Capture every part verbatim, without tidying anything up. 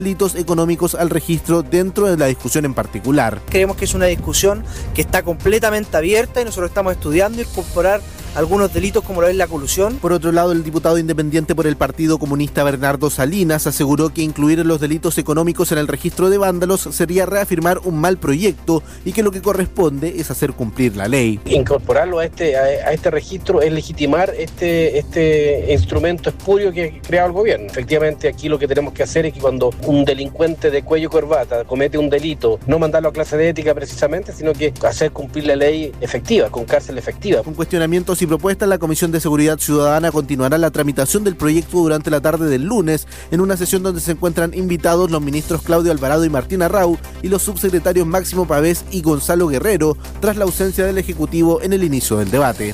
delitos económicos al registro dentro de la discusión en particular. Creemos que es una discusión que está completamente abierta y nosotros estamos estudiando incorporar algunos delitos como lo es la colusión. Por otro lado, el diputado independiente por el Partido Comunista Bernardo Salinas aseguró que incluir los delitos económicos en el registro de vándalos sería reafirmar un mal proyecto y que lo que corresponde es hacer cumplir la ley. Incorporarlo a este, a, a este registro es legitimar este, este instrumento espurio que ha creado el gobierno. Efectivamente, aquí lo que tenemos que hacer es que cuando un delincuente de cuello y corbata comete un delito, no mandarlo a clase de ética precisamente, sino que hacer cumplir la ley efectiva, con cárcel efectiva. Con cuestionamientos y propuestas, la Comisión de Seguridad Ciudadana continuará la tramitación del proyecto durante la tarde del lunes, en una sesión donde se encuentran invitados los ministros Claudio Alvarado y Martín Arrau y los subsecretarios Máximo Pavés y Gonzalo Guerrero, tras la ausencia del Ejecutivo en el inicio del debate.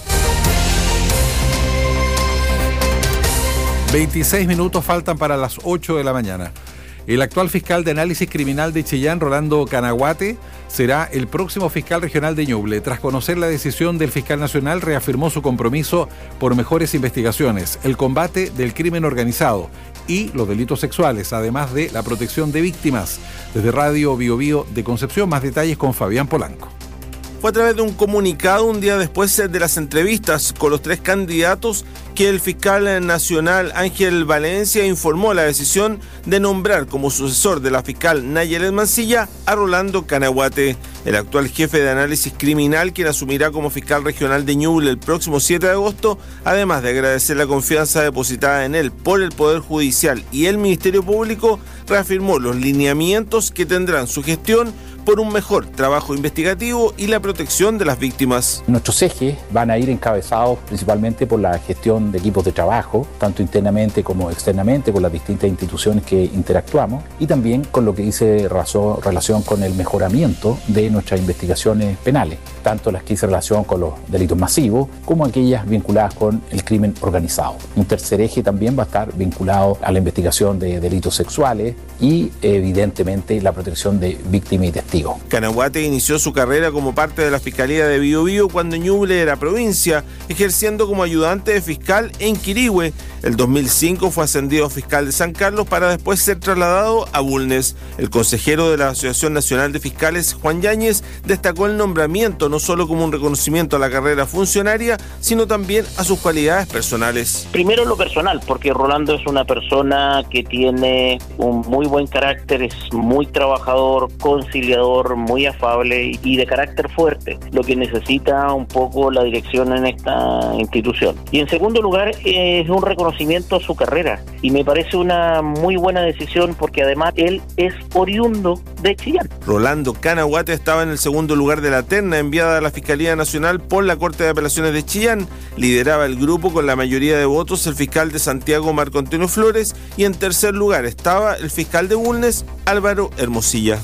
veintiséis minutos faltan para las ocho de la mañana. El actual fiscal de análisis criminal de Chillán, Rolando Canaguate, será el próximo fiscal regional de Ñuble. Tras conocer la decisión del fiscal nacional, reafirmó su compromiso por mejores investigaciones, el combate del crimen organizado y los delitos sexuales, además de la protección de víctimas. Desde Radio Bio Bio de Concepción, más detalles con Fabián Polanco. Fue a través de un comunicado un día después de las entrevistas con los tres candidatos que el fiscal nacional Ángel Valencia informó la decisión de nombrar como sucesor de la fiscal Nayelet Mancilla a Rolando Canaguate, el actual jefe de análisis criminal, quien asumirá como fiscal regional de Ñuble el próximo siete de agosto, además de agradecer la confianza depositada en él por el Poder Judicial y el Ministerio Público, reafirmó los lineamientos que tendrán su gestión por un mejor trabajo investigativo y la protección de las víctimas. Nuestros ejes van a ir encabezados principalmente por la gestión de equipos de trabajo, tanto internamente como externamente, con las distintas instituciones que interactuamos, y también con lo que dice razón, relación con el mejoramiento de nuestras investigaciones penales, tanto las que hice relación con los delitos masivos como aquellas vinculadas con el crimen organizado. Un tercer eje también va a estar vinculado a la investigación de delitos sexuales y evidentemente la protección de víctimas y testigos. Canaguate inició su carrera como parte de la Fiscalía de Bio Bio cuando Ñuble era provincia, ejerciendo como ayudante de fiscal en Quirihue. El dos mil cinco fue ascendido a fiscal de San Carlos para después ser trasladado a Bulnes. El consejero de la Asociación Nacional de Fiscales, Juan Yáñez, destacó el nombramiento no solo como un reconocimiento a la carrera funcionaria, sino también a sus cualidades personales. Primero lo personal, porque Rolando es una persona que tiene un muy buen carácter, es muy trabajador, conciliador, muy afable y de carácter fuerte, lo que necesita un poco la dirección en esta institución. Y en segundo lugar, es un reconocimiento a su carrera y me parece una muy buena decisión porque además él es oriundo de Chillán. Rolando Canaguate estaba en el segundo lugar de la terna enviada a la Fiscalía Nacional por la Corte de Apelaciones de Chillán. Lideraba el grupo con la mayoría de votos el fiscal de Santiago, Marco Antonio Flores, y en tercer lugar estaba el fiscal de Bulnes, Álvaro Hermosilla.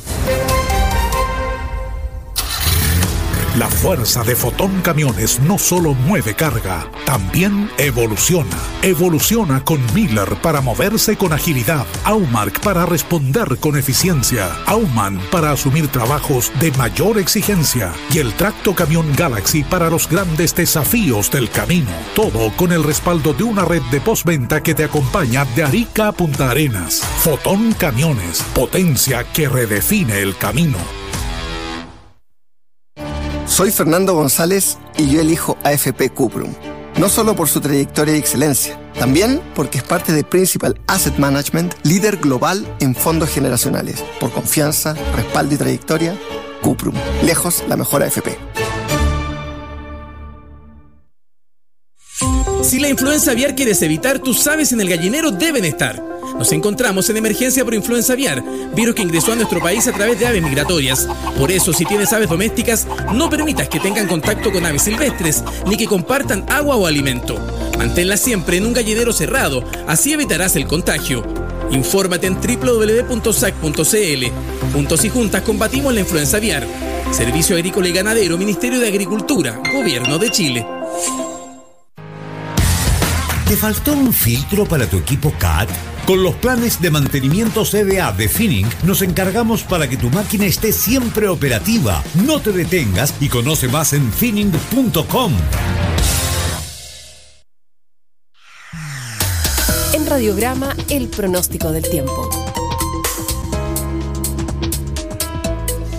La fuerza de Fotón Camiones no solo mueve carga, también evoluciona. Evoluciona con Miller para moverse con agilidad, Aumark para responder con eficiencia, Auman para asumir trabajos de mayor exigencia y el Tracto Camión Galaxy para los grandes desafíos del camino. Todo con el respaldo de una red de postventa que te acompaña de Arica a Punta Arenas. Fotón Camiones, potencia que redefine el camino. Soy Fernando González y yo elijo A F P Cuprum. No solo por su trayectoria y excelencia, también porque es parte de Principal Asset Management, líder global en fondos generacionales. Por confianza, respaldo y trayectoria, Cuprum. Lejos la mejor A F P. Si la influenza aviar quieres evitar, tus aves en el gallinero deben estar. Nos encontramos en emergencia por influenza aviar, virus que ingresó a nuestro país a través de aves migratorias. Por eso, si tienes aves domésticas, no permitas que tengan contacto con aves silvestres, ni que compartan agua o alimento. Manténlas siempre en un gallinero cerrado, así evitarás el contagio. Infórmate en doble u doble u doble u punto s a c punto c l. Juntos y juntas combatimos la influenza aviar. Servicio Agrícola y Ganadero, Ministerio de Agricultura, Gobierno de Chile. ¿Te faltó un filtro para tu equipo C A T? Con los planes de mantenimiento C D A de Finning nos encargamos para que tu máquina esté siempre operativa. No te detengas y conoce más en finning punto com. En Radiograma, el pronóstico del tiempo.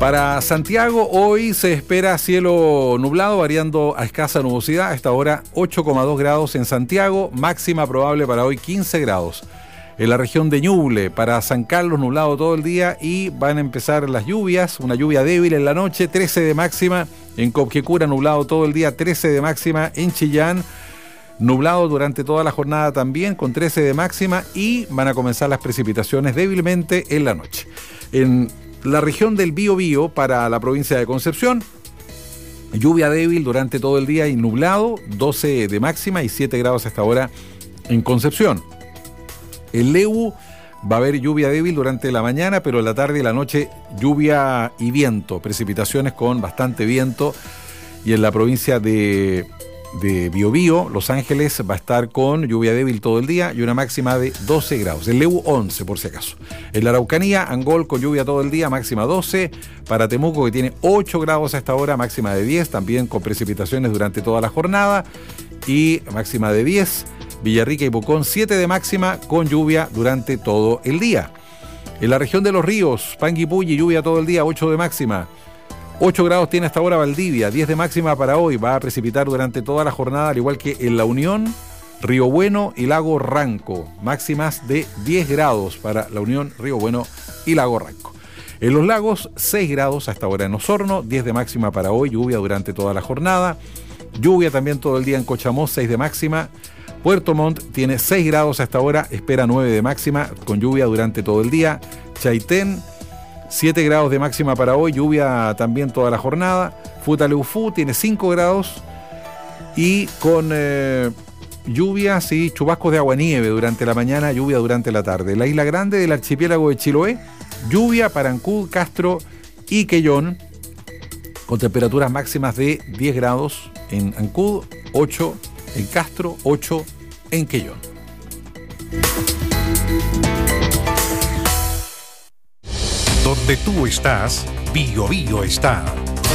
Para Santiago hoy se espera cielo nublado, variando a escasa nubosidad. A esta hora ocho coma dos grados en Santiago, máxima probable para hoy quince grados. En la región de Ñuble, para San Carlos, nublado todo el día y van a empezar las lluvias, una lluvia débil en la noche, trece de máxima. En Copquecura, nublado todo el día, trece de máxima. En Chillán, nublado durante toda la jornada también, con trece de máxima, y van a comenzar las precipitaciones débilmente en la noche. En la región del Biobío, para la provincia de Concepción, lluvia débil durante todo el día y nublado, doce de máxima y siete grados hasta ahora en Concepción. En Leu va a haber lluvia débil durante la mañana, pero en la tarde y la noche lluvia y viento, precipitaciones con bastante viento. Y en la provincia de, de Biobío, Los Ángeles, va a estar con lluvia débil todo el día y una máxima de doce grados. En Leu, once por si acaso. En la Araucanía, Angol con lluvia todo el día, máxima doce. Para Temuco, que tiene ocho grados a esta hora, máxima de diez, también con precipitaciones durante toda la jornada y máxima de diez. Villarrica y Pucón, siete de máxima, con lluvia durante todo el día. En la región de Los Ríos, Panguipulli, lluvia todo el día, ocho de máxima. ocho grados tiene hasta ahora Valdivia, diez de máxima para hoy. Va a precipitar durante toda la jornada, al igual que en La Unión, Río Bueno y Lago Ranco. Máximas de diez grados para La Unión, Río Bueno y Lago Ranco. En los lagos, seis grados hasta ahora en Osorno, diez de máxima para hoy, lluvia durante toda la jornada. Lluvia también todo el día en Cochamó, seis de máxima. Puerto Montt tiene seis grados hasta ahora, espera nueve de máxima, con lluvia durante todo el día. Chaitén, siete grados de máxima para hoy, lluvia también toda la jornada. Futaleufú tiene cinco grados y con eh, lluvias y chubascos de agua-nieve durante la mañana, lluvia durante la tarde. La isla grande del archipiélago de Chiloé, lluvia para Ancud, Castro y Quellón, con temperaturas máximas de diez grados en Ancud, ocho en Castro, ocho en Quellón. Donde tú estás, Biobío está.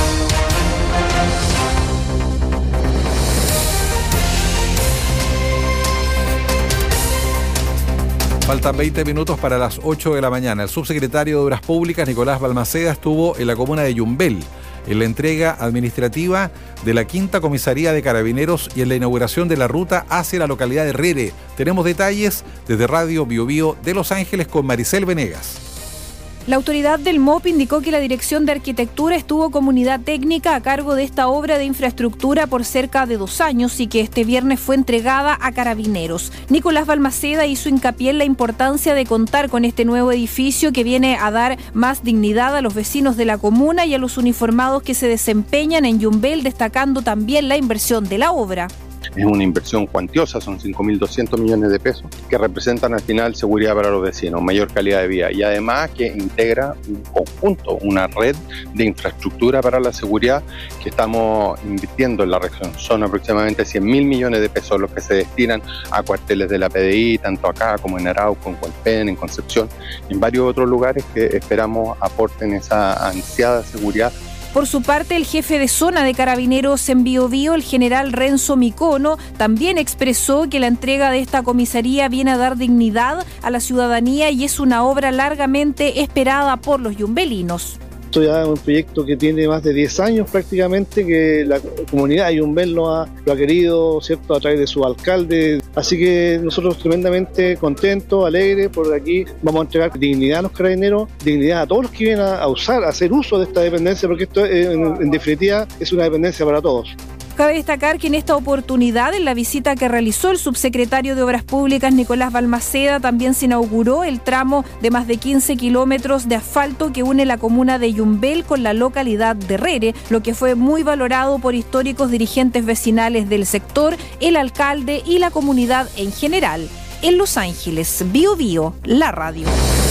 Faltan veinte minutos para las ocho de la mañana. El subsecretario de Obras Públicas, Nicolás Balmaceda, estuvo en la comuna de Yumbel, en la entrega administrativa de la quinta comisaría de Carabineros y en la inauguración de la ruta hacia la localidad de Rere. Tenemos detalles desde Radio Biobío de Los Ángeles con Maricel Venegas. La autoridad del M O P indicó que la Dirección de Arquitectura estuvo como unidad técnica a cargo de esta obra de infraestructura por cerca de dos años y que este viernes fue entregada a Carabineros. Nicolás Balmaceda hizo hincapié en la importancia de contar con este nuevo edificio que viene a dar más dignidad a los vecinos de la comuna y a los uniformados que se desempeñan en Yumbel, destacando también la inversión de la obra. Es una inversión cuantiosa, son cinco mil doscientos millones de pesos, que representan al final seguridad para los vecinos, mayor calidad de vida y además que integra un conjunto, una red de infraestructura para la seguridad que estamos invirtiendo en la región. Son aproximadamente cien mil millones de pesos los que se destinan a cuarteles de la P D I, tanto acá como en Arauco, en Hualpén, en Concepción, en varios otros lugares que esperamos aporten esa ansiada seguridad. Por su parte, el jefe de zona de Carabineros en Biobío, el general Renzo Micono, también expresó que la entrega de esta comisaría viene a dar dignidad a la ciudadanía y es una obra largamente esperada por los yumbelinos. Esto ya es un proyecto que tiene más de diez años prácticamente, que la comunidad de Yumbel lo ha, lo ha querido, ¿cierto?, a través de su alcalde. Así que nosotros tremendamente contentos, alegres, por aquí vamos a entregar dignidad a los carabineros, dignidad a todos los que vienen a, a usar, a hacer uso de esta dependencia, porque esto en, en definitiva es una dependencia para todos. Cabe destacar que en esta oportunidad, en la visita que realizó el subsecretario de Obras Públicas, Nicolás Balmaceda, también se inauguró el tramo de más de quince kilómetros de asfalto que une la comuna de Yumbel con la localidad de Rere, lo que fue muy valorado por históricos dirigentes vecinales del sector, el alcalde y la comunidad en general. En Los Ángeles, Biobío, la radio.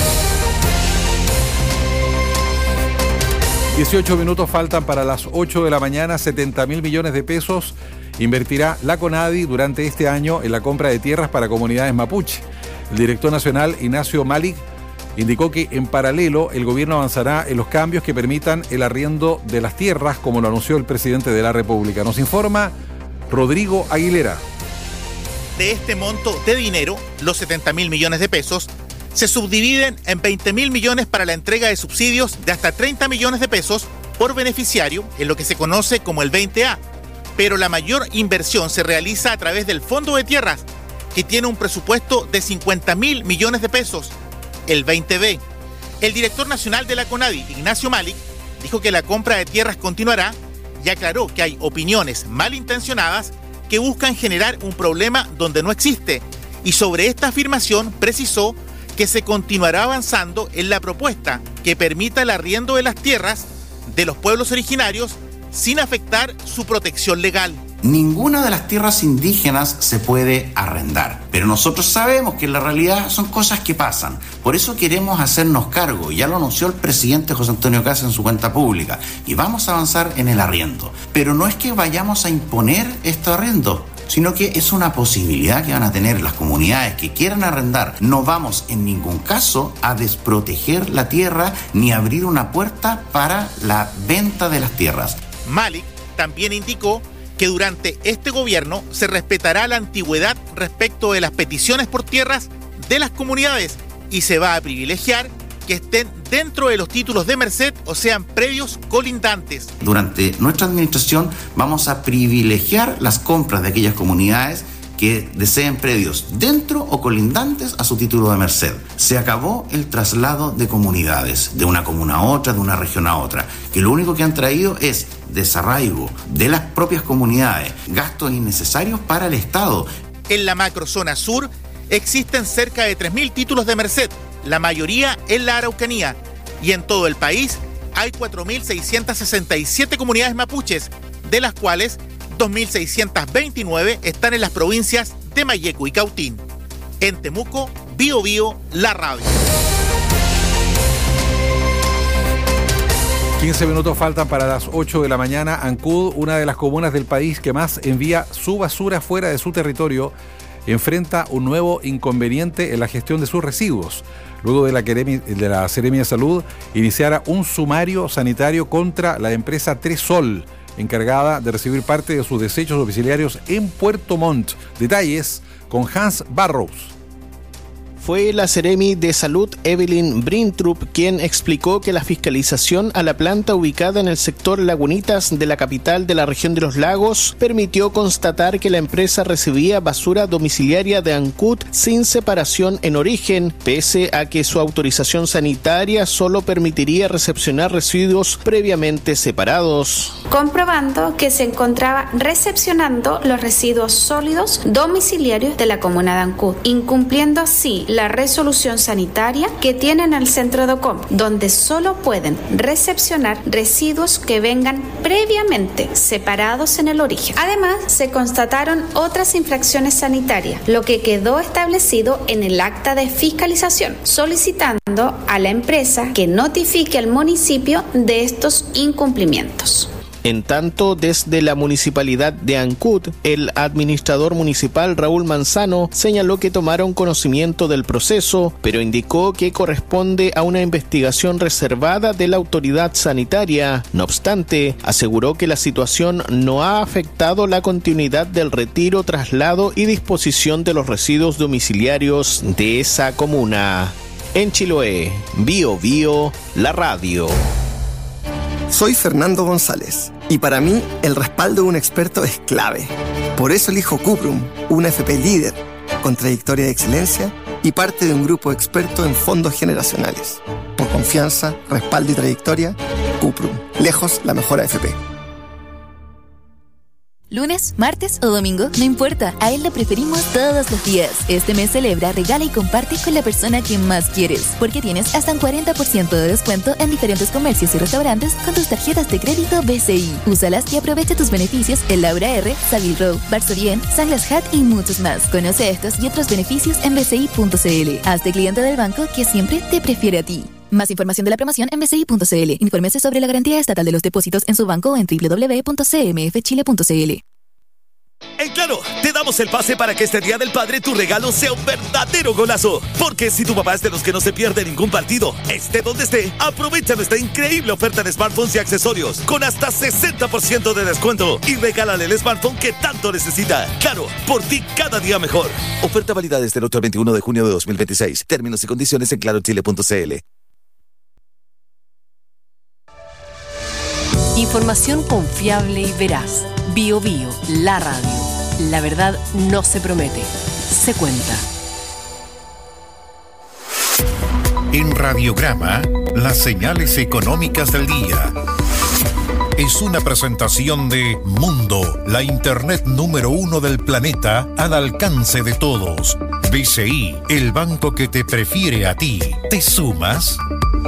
dieciocho minutos faltan para las ocho de la mañana. setenta mil millones de pesos invertirá la CONADI durante este año en la compra de tierras para comunidades mapuche. El director nacional, Ignacio Malik, indicó que en paralelo el gobierno avanzará en los cambios que permitan el arriendo de las tierras, como lo anunció el presidente de la República. Nos informa Rodrigo Aguilera. De este monto de dinero, los setenta mil millones de pesos se subdividen en veinte mil millones para la entrega de subsidios de hasta treinta millones de pesos por beneficiario, en lo que se conoce como el veinte A. Pero la mayor inversión se realiza a través del Fondo de Tierras, que tiene un presupuesto de cincuenta mil millones de pesos, el veinte B. El director nacional de la CONADI, Ignacio Malik, dijo que la compra de tierras continuará y aclaró que hay opiniones malintencionadas que buscan generar un problema donde no existe. Y sobre esta afirmación precisó que se continuará avanzando en la propuesta que permita el arriendo de las tierras de los pueblos originarios sin afectar su protección legal. Ninguna de las tierras indígenas se puede arrendar, pero nosotros sabemos que en la realidad son cosas que pasan. Por eso queremos hacernos cargo, ya lo anunció el presidente José Antonio Kast en su cuenta pública, y vamos a avanzar en el arriendo. Pero no es que vayamos a imponer este arriendo, sino que es una posibilidad que van a tener las comunidades que quieran arrendar. No vamos en ningún caso a desproteger la tierra ni abrir una puerta para la venta de las tierras. Malik también indicó que durante este gobierno se respetará la antigüedad respecto de las peticiones por tierras de las comunidades y se va a privilegiar que estén dentro de los títulos de merced o sean predios colindantes. Durante nuestra administración vamos a privilegiar las compras de aquellas comunidades que deseen predios dentro o colindantes a su título de merced. Se acabó el traslado de comunidades, de una comuna a otra, de una región a otra, que lo único que han traído es desarraigo de las propias comunidades, gastos innecesarios para el Estado. En la macrozona sur existen cerca de tres mil títulos de merced, la mayoría en la Araucanía, y en todo el país hay cuatro mil seiscientas sesenta y siete comunidades mapuches, de las cuales dos mil seiscientas veintinueve están en las provincias de Mayeco y Cautín. En Temuco, Bío Bío, la radio. quince minutos faltan para las ocho de la mañana. Ancud, una de las comunas del país que más envía su basura fuera de su territorio, enfrenta un nuevo inconveniente en la gestión de sus residuos, luego de la, de la Seremia de Salud iniciara un sumario sanitario contra la empresa Tresol, encargada de recibir parte de sus desechos domiciliarios en Puerto Montt. Detalles con Hans Barrows. Fue la Seremi de Salud Evelyn Brintrup quien explicó que la fiscalización a la planta ubicada en el sector Lagunitas de la capital de la región de los lagos permitió constatar que la empresa recibía basura domiciliaria de Ancud sin separación en origen, pese a que su autorización sanitaria solo permitiría recepcionar residuos previamente separados. Comprobando que se encontraba recepcionando los residuos sólidos domiciliarios de la comuna de Ancud, incumpliendo así la resolución sanitaria que tienen el centro DOCOM, donde solo pueden recepcionar residuos que vengan previamente separados en el origen. Además, se constataron otras infracciones sanitarias, lo que quedó establecido en el acta de fiscalización, solicitando a la empresa que notifique al municipio de estos incumplimientos. En tanto, desde la municipalidad de Ancud, el administrador municipal Raúl Manzano señaló que tomaron conocimiento del proceso, pero indicó que corresponde a una investigación reservada de la autoridad sanitaria. No obstante, aseguró que la situación no ha afectado la continuidad del retiro, traslado y disposición de los residuos domiciliarios de esa comuna. En Chiloé, Bío Bío, la radio. Soy Fernando González y para mí el respaldo de un experto es clave. Por eso elijo Cuprum, una F P líder, con trayectoria de excelencia y parte de un grupo experto en fondos generacionales. Por confianza, respaldo y trayectoria, Cuprum, lejos la mejor A F P. Lunes, martes o domingo, no importa, a él lo preferimos todos los días. Este mes celebra, regala y comparte con la persona que más quieres, porque tienes hasta un cuarenta por ciento de descuento en diferentes comercios y restaurantes con tus tarjetas de crédito B C I. Úsalas y aprovecha tus beneficios en Laura R, Savile Row, Barsorién, Sunglass Hut y muchos más. Conoce estos y otros beneficios en b c i punto c l. Hazte cliente del banco que siempre te prefiere a ti. Más información de la promoción en b c i punto c l. Infórmese sobre la garantía estatal de los depósitos en su banco en w w w punto c m f chile punto c l. En Claro, te damos damos el pase para que este Día del Padre tu regalo sea un verdadero golazo. Porque si tu papá es de los que no se pierde ningún partido, esté donde esté, aprovecha nuestra increíble oferta de smartphones y accesorios con hasta sesenta por ciento de descuento y regálale el smartphone que tanto necesita. Claro, por ti cada día mejor. Oferta válida desde el otro veintiuno de junio de dos mil veintiséis. Términos y condiciones en claro chile punto c l. Información confiable y veraz. Bio Bio, la radio. La verdad no se promete, se cuenta. En Radiograma, las señales económicas del día. Es una presentación de Mundo, la internet número uno del planeta al alcance de todos. B C I, el banco que te prefiere a ti. ¿Te sumas?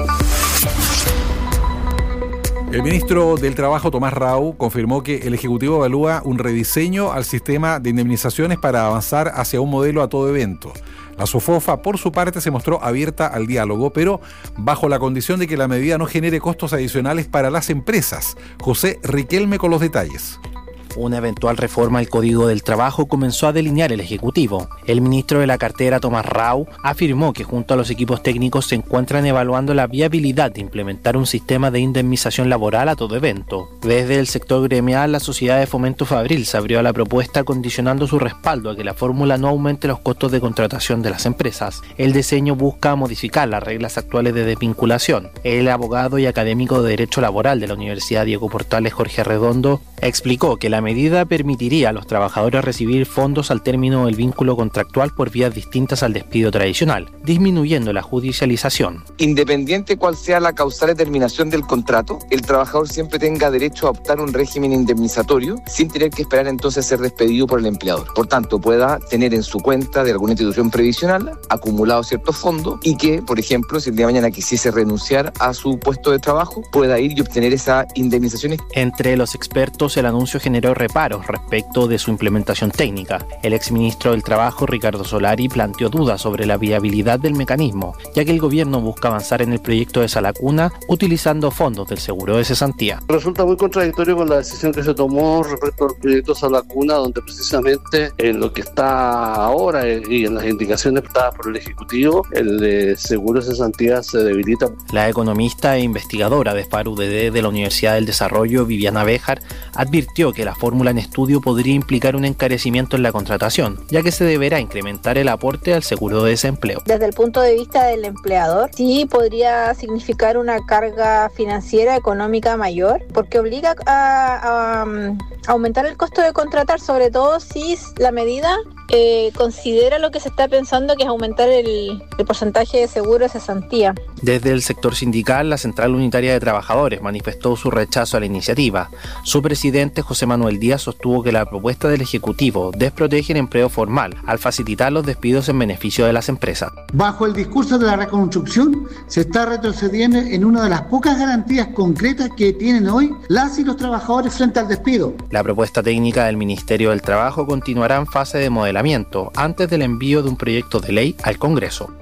El ministro del Trabajo, Tomás Rau, confirmó que el Ejecutivo evalúa un rediseño al sistema de indemnizaciones para avanzar hacia un modelo a todo evento. La SOFOFA, por su parte, se mostró abierta al diálogo, pero bajo la condición de que la medida no genere costos adicionales para las empresas. José Riquelme con los detalles. Una eventual reforma al Código del Trabajo comenzó a delinear el Ejecutivo. El ministro de la cartera, Tomás Rau, afirmó que junto a los equipos técnicos se encuentran evaluando la viabilidad de implementar un sistema de indemnización laboral a todo evento. Desde el sector gremial, la Sociedad de Fomento Fabril se abrió a la propuesta condicionando su respaldo a que la fórmula no aumente los costos de contratación de las empresas. El diseño busca modificar las reglas actuales de desvinculación. El abogado y académico de Derecho Laboral de la Universidad Diego Portales, Jorge Arredondo, explicó que la medida permitiría a los trabajadores recibir fondos al término del vínculo contractual por vías distintas al despido tradicional, disminuyendo la judicialización. Independiente cuál sea la causal de terminación del contrato, el trabajador siempre tenga derecho a optar un régimen indemnizatorio sin tener que esperar entonces ser despedido por el empleador. Por tanto, pueda tener en su cuenta de alguna institución previsional acumulado ciertos fondos y que, por ejemplo, si el día de mañana quisiese renunciar a su puesto de trabajo, pueda ir y obtener esa indemnización. Entre los expertos, el anuncio generó reparos respecto de su implementación técnica. El exministro del Trabajo, Ricardo Solari, planteó dudas sobre la viabilidad del mecanismo, ya que el gobierno busca avanzar en el proyecto de Salacuna utilizando fondos del seguro de cesantía. Resulta muy contradictorio con la decisión que se tomó respecto al proyecto Salacuna, donde precisamente en lo que está ahora y en las indicaciones dadas por el Ejecutivo, el de seguro de cesantía se debilita. La economista e investigadora de FAR U D D de la Universidad del Desarrollo, Viviana Béjar, advirtió que la fórmula en estudio podría implicar un encarecimiento en la contratación, ya que se deberá incrementar el aporte al seguro de desempleo. Desde el punto de vista del empleador, sí podría significar una carga financiera económica mayor, porque obliga a, a, a aumentar el costo de contratar, sobre todo si la medida eh, considera lo que se está pensando, que es aumentar el, el porcentaje de seguro de cesantía. Desde el sector sindical, la Central Unitaria de Trabajadores manifestó su rechazo a la iniciativa. Su presidente, José Manuel Díaz, sostuvo que la propuesta del Ejecutivo desprotege el empleo formal al facilitar los despidos en beneficio de las empresas. Bajo el discurso de la reconstrucción, se está retrocediendo en una de las pocas garantías concretas que tienen hoy las y los trabajadores frente al despido. La propuesta técnica del Ministerio del Trabajo continuará en fase de modelamiento antes del envío de un proyecto de ley al Congreso.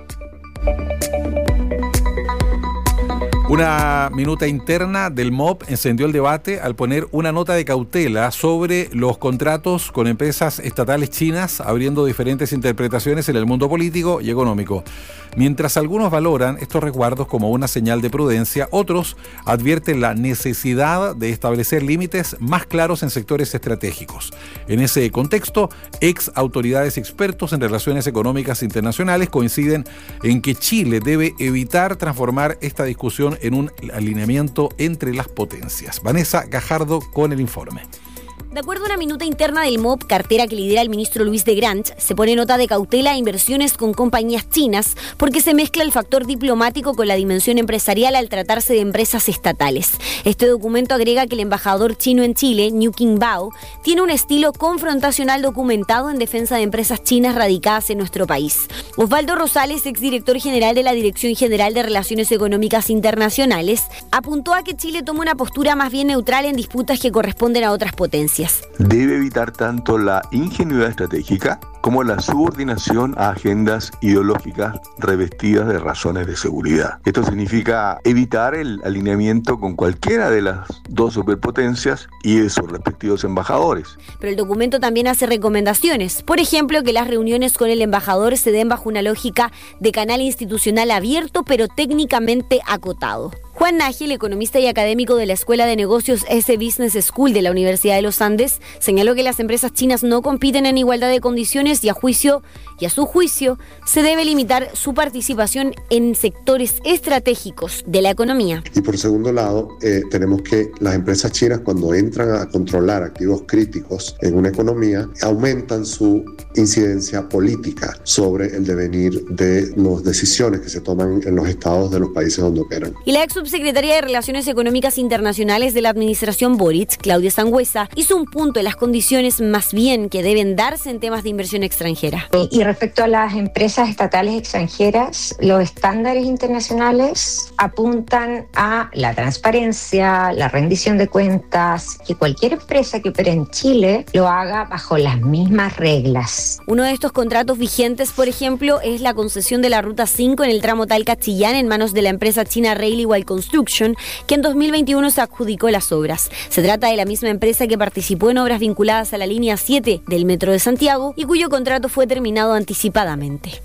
Una minuta interna del M O P encendió el debate al poner una nota de cautela sobre los contratos con empresas estatales chinas, abriendo diferentes interpretaciones en el mundo político y económico. Mientras algunos valoran estos resguardos como una señal de prudencia, otros advierten la necesidad de establecer límites más claros en sectores estratégicos. En ese contexto, ex autoridades y expertos en relaciones económicas internacionales coinciden en que Chile debe evitar transformar esta discusión en un alineamiento entre las potencias. Vanessa Gajardo con el informe. De acuerdo a una minuta interna del M O P, cartera que lidera el ministro Luis de Grant, se pone nota de cautela a inversiones con compañías chinas porque se mezcla el factor diplomático con la dimensión empresarial al tratarse de empresas estatales. Este documento agrega que el embajador chino en Chile, Niu Qingbao, tiene un estilo confrontacional documentado en defensa de empresas chinas radicadas en nuestro país. Osvaldo Rosales, exdirector general de la Dirección General de Relaciones Económicas Internacionales, apuntó a que Chile toma una postura más bien neutral en disputas que corresponden a otras potencias. consecuencias. Debe evitar tanto la ingenuidad estratégica como la subordinación a agendas ideológicas revestidas de razones de seguridad. Esto significa evitar el alineamiento con cualquiera de las dos superpotencias y de sus respectivos embajadores. Pero el documento también hace recomendaciones. Por ejemplo, que las reuniones con el embajador se den bajo una lógica de canal institucional abierto, pero técnicamente acotado. Juan Nájil, economista y académico de la Escuela de Negocios S Business School de la Universidad de los Andes, señaló que las empresas chinas no compiten en igualdad de condiciones y a juicio y a su juicio se debe limitar su participación en sectores estratégicos de la economía. Y por segundo lado, eh, tenemos que las empresas chinas, cuando entran a controlar activos críticos en una economía, aumentan su incidencia política sobre el devenir de las decisiones que se toman en los estados de los países donde operan. Y la ex subsecretaria de Relaciones Económicas Internacionales de la administración Boric, Claudia Sangüesa, hizo un punto en las condiciones más bien que deben darse en temas de inversión extranjera. Y respecto a las empresas estatales extranjeras, los estándares internacionales apuntan a la transparencia, la rendición de cuentas, que cualquier empresa que opere en Chile lo haga bajo las mismas reglas. Uno de estos contratos vigentes, por ejemplo, es la concesión de la Ruta cinco en el tramo Talca-Chillán en manos de la empresa china Railway Construction, que en dos mil veintiuno se adjudicó las obras. Se trata de la misma empresa que participó en obras vinculadas a la línea siete del Metro de Santiago y cuyo contrato fue terminado anticipadamente.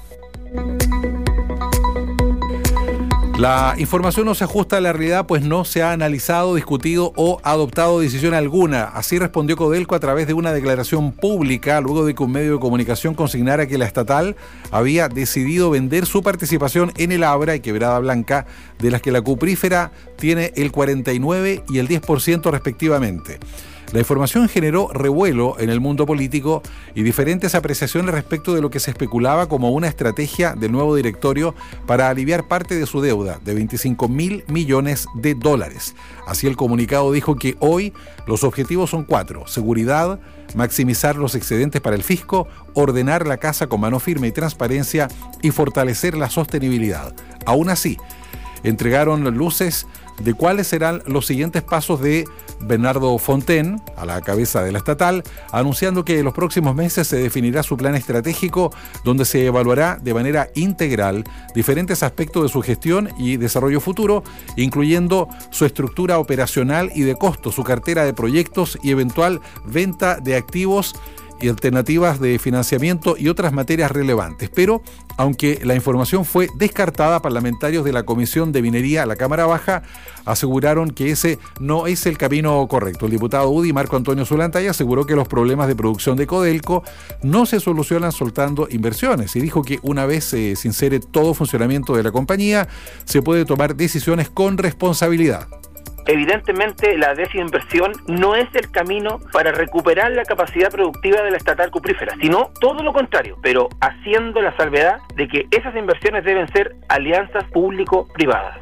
La información no se ajusta a la realidad, pues no se ha analizado, discutido o adoptado decisión alguna. Así respondió Codelco a través de una declaración pública, luego de que un medio de comunicación consignara que la estatal había decidido vender su participación en el Abra y Quebrada Blanca, de las que la cuprífera tiene el cuarenta y nueve por ciento y el diez por ciento respectivamente. La información generó revuelo en el mundo político y diferentes apreciaciones respecto de lo que se especulaba como una estrategia del nuevo directorio para aliviar parte de su deuda de veinticinco mil millones de dólares. Así, el comunicado dijo que hoy los objetivos son cuatro: seguridad, maximizar los excedentes para el fisco, ordenar la casa con mano firme y transparencia y fortalecer la sostenibilidad. Aún así, entregaron luces de cuáles serán los siguientes pasos de Bernardo Fontaine, a la cabeza de la estatal, anunciando que en los próximos meses se definirá su plan estratégico donde se evaluará de manera integral diferentes aspectos de su gestión y desarrollo futuro, incluyendo su estructura operacional y de costo, su cartera de proyectos y eventual venta de activos y alternativas de financiamiento y otras materias relevantes. Pero, aunque la información fue descartada, parlamentarios de la Comisión de Minería, la Cámara Baja, aseguraron que ese no es el camino correcto. El diputado U D I, Marco Antonio Zulantay, aseguró que los problemas de producción de Codelco no se solucionan soltando inversiones y dijo que una vez se sincere todo funcionamiento de la compañía, se puede tomar decisiones con responsabilidad. Evidentemente, la desinversión no es el camino para recuperar la capacidad productiva de la estatal cuprífera, sino todo lo contrario, pero haciendo la salvedad de que esas inversiones deben ser alianzas público-privadas.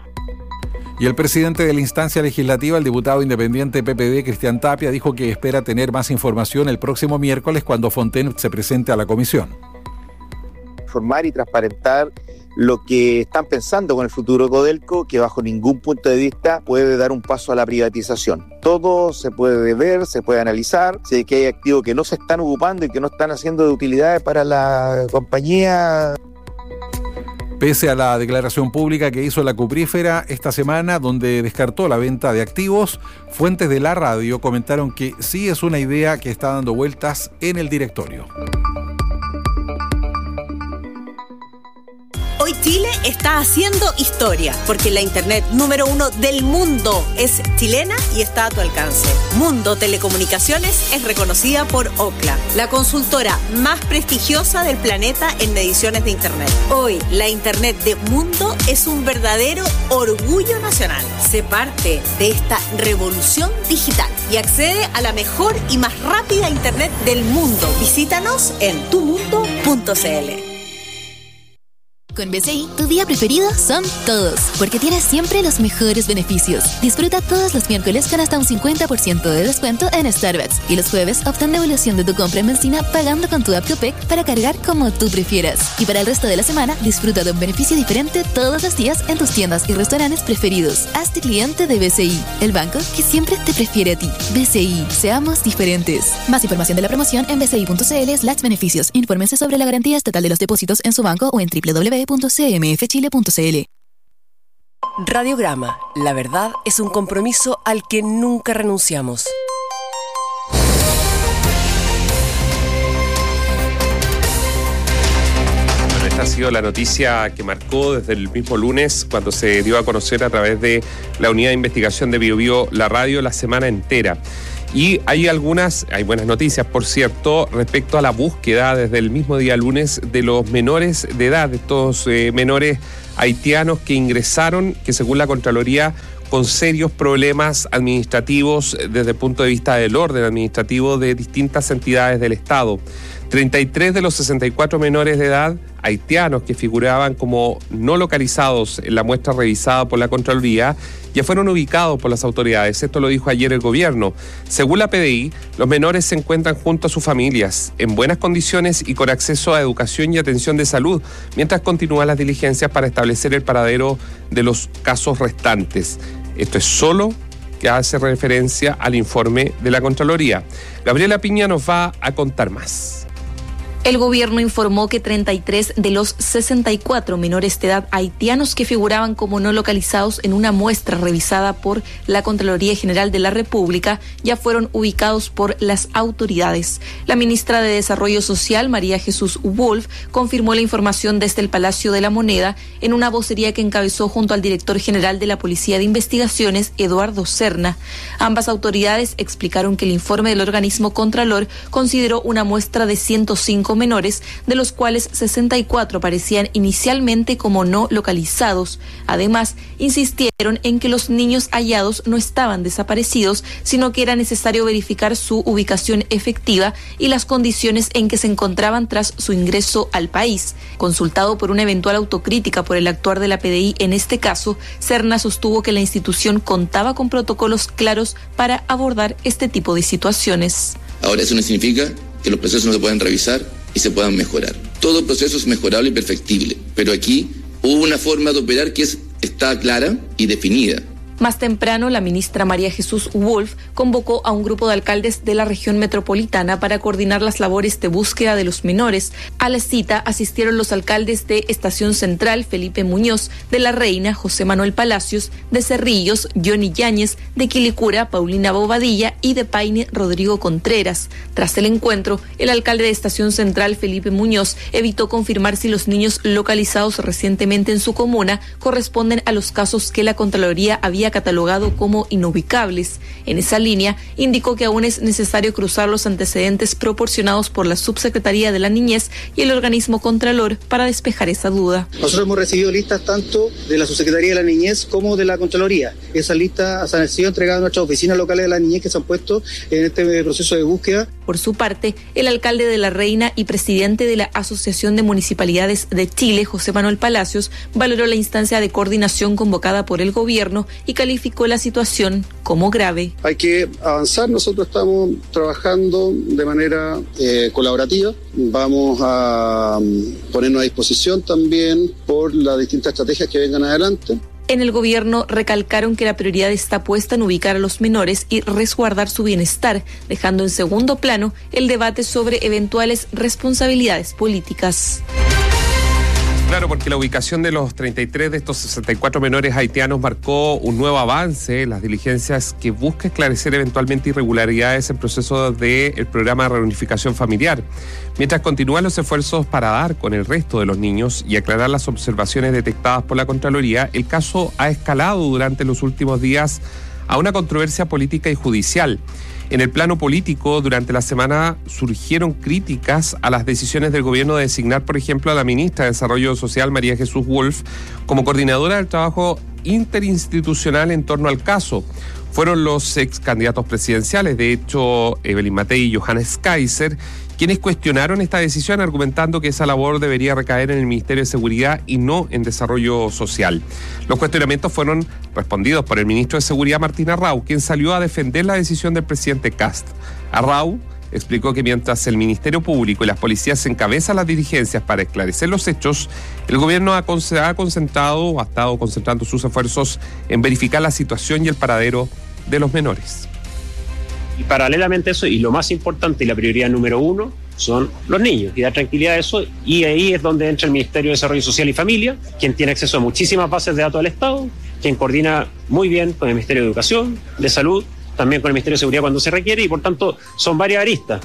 Y el presidente de la instancia legislativa, el diputado independiente P P D, Cristian Tapia, dijo que espera tener más información el próximo miércoles cuando Fontaine se presente a la comisión. Informar y transparentar lo que están pensando con el futuro Codelco, que bajo ningún punto de vista puede dar un paso a la privatización. Todo se puede ver, se puede analizar, si que hay activos que no se están ocupando y que no están haciendo de utilidades para la compañía. Pese a la declaración pública que hizo la cuprífera esta semana, donde descartó la venta de activos, fuentes de la radio comentaron que sí es una idea que está dando vueltas en el directorio. Hoy Chile está haciendo historia, porque la internet número uno del mundo es chilena y está a tu alcance. Mundo Telecomunicaciones es reconocida por Ookla, la consultora más prestigiosa del planeta en mediciones de internet. Hoy, la internet de Mundo es un verdadero orgullo nacional. Sé parte de esta revolución digital y accede a la mejor y más rápida internet del mundo. Visítanos en tu mundo punto c l. Con B C I, tu día preferido son todos, porque tienes siempre los mejores beneficios. Disfruta todos los miércoles con hasta un cincuenta por ciento de descuento en Starbucks y los jueves obtén devolución de tu compra en benzina pagando con tu app Copec para cargar como tú prefieras. Y para el resto de la semana, disfruta de un beneficio diferente todos los días en tus tiendas y restaurantes preferidos. Hazte cliente de B C I, el banco que siempre te prefiere a ti. B C I, seamos diferentes. Más información de la promoción en bci.cl slash beneficios. Infórmense sobre la garantía estatal de los depósitos en su banco o en doble u doble u doble u punto c m f chile punto c l. Radiograma, la verdad es un compromiso al que nunca renunciamos. Bueno, esta ha sido la noticia que marcó desde el mismo lunes cuando se dio a conocer a través de la unidad de investigación de Bio Bio, la radio, la semana entera. Y hay algunas, hay buenas noticias, por cierto, respecto a la búsqueda desde el mismo día lunes de los menores de edad, de estos eh, menores haitianos que ingresaron, que según la Contraloría, con serios problemas administrativos desde el punto de vista del orden administrativo de distintas entidades del Estado. treinta y tres de los sesenta y cuatro menores de edad haitianos que figuraban como no localizados en la muestra revisada por la Contraloría ya fueron ubicados por las autoridades. Esto lo dijo ayer el gobierno. Según la P D I, los menores se encuentran junto a sus familias, en buenas condiciones y con acceso a educación y atención de salud, mientras continúan las diligencias para establecer el paradero de los casos restantes. Esto es solo que hace referencia al informe de la Contraloría. Gabriela Piña nos va a contar más. El gobierno informó que treinta y tres de los sesenta y cuatro menores de edad haitianos que figuraban como no localizados en una muestra revisada por la Contraloría General de la República ya fueron ubicados por las autoridades. La ministra de Desarrollo Social, María Jesús Wolf, confirmó la información desde el Palacio de la Moneda en una vocería que encabezó junto al director general de la Policía de Investigaciones, Eduardo Serna. Ambas autoridades explicaron que el informe del organismo Contralor consideró una muestra de ciento cinco menores, de los cuales sesenta y cuatro aparecían inicialmente como no localizados. Además, insistieron en que los niños hallados no estaban desaparecidos, sino que era necesario verificar su ubicación efectiva y las condiciones en que se encontraban tras su ingreso al país. Consultado por una eventual autocrítica por el actuar de la P D I en este caso, Serna sostuvo que la institución contaba con protocolos claros para abordar este tipo de situaciones. Ahora, eso no significa que los procesos no se puedan revisar y se puedan mejorar. Todo proceso es mejorable y perfectible, pero aquí hubo una forma de operar que es, está clara y definida. Más temprano, la ministra María Jesús Wolf convocó a un grupo de alcaldes de la región metropolitana para coordinar las labores de búsqueda de los menores. A la cita asistieron los alcaldes de Estación Central, Felipe Muñoz, de La Reina, José Manuel Palacios, de Cerrillos, Johnny Yáñez, de Quilicura, Paulina Bobadilla y de Paine, Rodrigo Contreras. Tras el encuentro, el alcalde de Estación Central, Felipe Muñoz, evitó confirmar si los niños localizados recientemente en su comuna corresponden a los casos que la Contraloría había catalogado como inubicables. En esa línea, indicó que aún es necesario cruzar los antecedentes proporcionados por la Subsecretaría de la Niñez y el organismo Contralor para despejar esa duda. Nosotros hemos recibido listas tanto de la Subsecretaría de la Niñez como de la Contraloría. Esas listas han sido entregadas a nuestras oficinas locales de la Niñez que se han puesto en este proceso de búsqueda. Por su parte, el alcalde de La Reina y presidente de la Asociación de Municipalidades de Chile, José Manuel Palacios, valoró la instancia de coordinación convocada por el gobierno y calificó la situación como grave. Hay que avanzar, nosotros estamos trabajando de manera eh, colaborativa, vamos a um, ponernos a disposición también por las distintas estrategias que vengan adelante. En el gobierno recalcaron que la prioridad está puesta en ubicar a los menores y resguardar su bienestar, dejando en segundo plano el debate sobre eventuales responsabilidades políticas. Claro, porque la ubicación de los treinta y tres de estos sesenta y cuatro menores haitianos marcó un nuevo avance en las diligencias que busca esclarecer eventualmente irregularidades en proceso del programa de reunificación familiar. Mientras continúan los esfuerzos para dar con el resto de los niños y aclarar las observaciones detectadas por la Contraloría, el caso ha escalado durante los últimos días a una controversia política y judicial. En el plano político, durante la semana surgieron críticas a las decisiones del gobierno de designar, por ejemplo, a la ministra de Desarrollo Social, María Jesús Wolf, como coordinadora del trabajo interinstitucional en torno al caso. Fueron los ex candidatos presidenciales, de hecho, Evelyn Matei y Johannes Kaiser, quienes cuestionaron esta decisión argumentando que esa labor debería recaer en el Ministerio de Seguridad y no en Desarrollo Social. Los cuestionamientos fueron respondidos por el ministro de Seguridad, Martín Arrau, quien salió a defender la decisión del presidente Kast. Arrau explicó que mientras el Ministerio Público y las policías encabezan las diligencias para esclarecer los hechos, el gobierno ha concentrado o ha estado concentrando sus esfuerzos en verificar la situación y el paradero de los menores. Y paralelamente a eso, y lo más importante y la prioridad número uno, son los niños, y dar tranquilidad a eso, y ahí es donde entra el Ministerio de Desarrollo Social y Familia, quien tiene acceso a muchísimas bases de datos del Estado, quien coordina muy bien con el Ministerio de Educación, de Salud, también con el Ministerio de Seguridad cuando se requiere, y por tanto son varias aristas.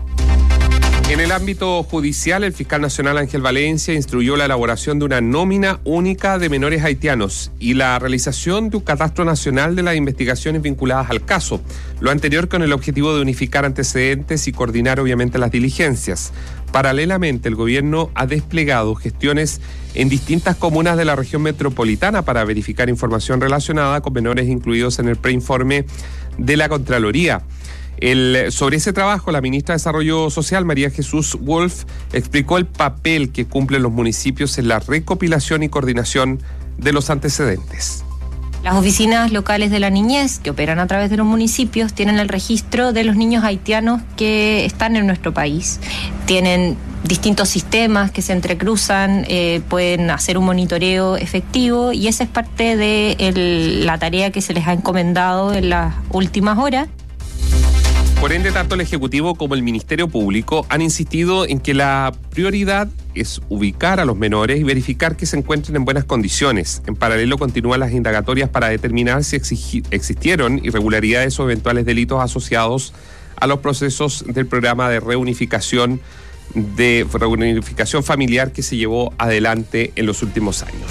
En el ámbito judicial, el fiscal nacional Ángel Valencia instruyó la elaboración de una nómina única de menores haitianos y la realización de un catastro nacional de las investigaciones vinculadas al caso. Lo anterior con el objetivo de unificar antecedentes y coordinar obviamente las diligencias. Paralelamente, el gobierno ha desplegado gestiones en distintas comunas de la región metropolitana para verificar información relacionada con menores incluidos en el preinforme de la Contraloría. El, sobre ese trabajo, la ministra de Desarrollo Social, María Jesús Wolf, explicó el papel que cumplen los municipios en la recopilación y coordinación de los antecedentes. Las oficinas locales de la niñez, que operan a través de los municipios, tienen el registro de los niños haitianos que están en nuestro país. Tienen distintos sistemas que se entrecruzan, eh, pueden hacer un monitoreo efectivo, y esa es parte de el, la tarea que se les ha encomendado en las últimas horas. Por ende, tanto el Ejecutivo como el Ministerio Público han insistido en que la prioridad es ubicar a los menores y verificar que se encuentren en buenas condiciones. En paralelo, continúan las indagatorias para determinar si exigi- existieron irregularidades o eventuales delitos asociados a los procesos del programa de reunificación, de reunificación familiar que se llevó adelante en los últimos años.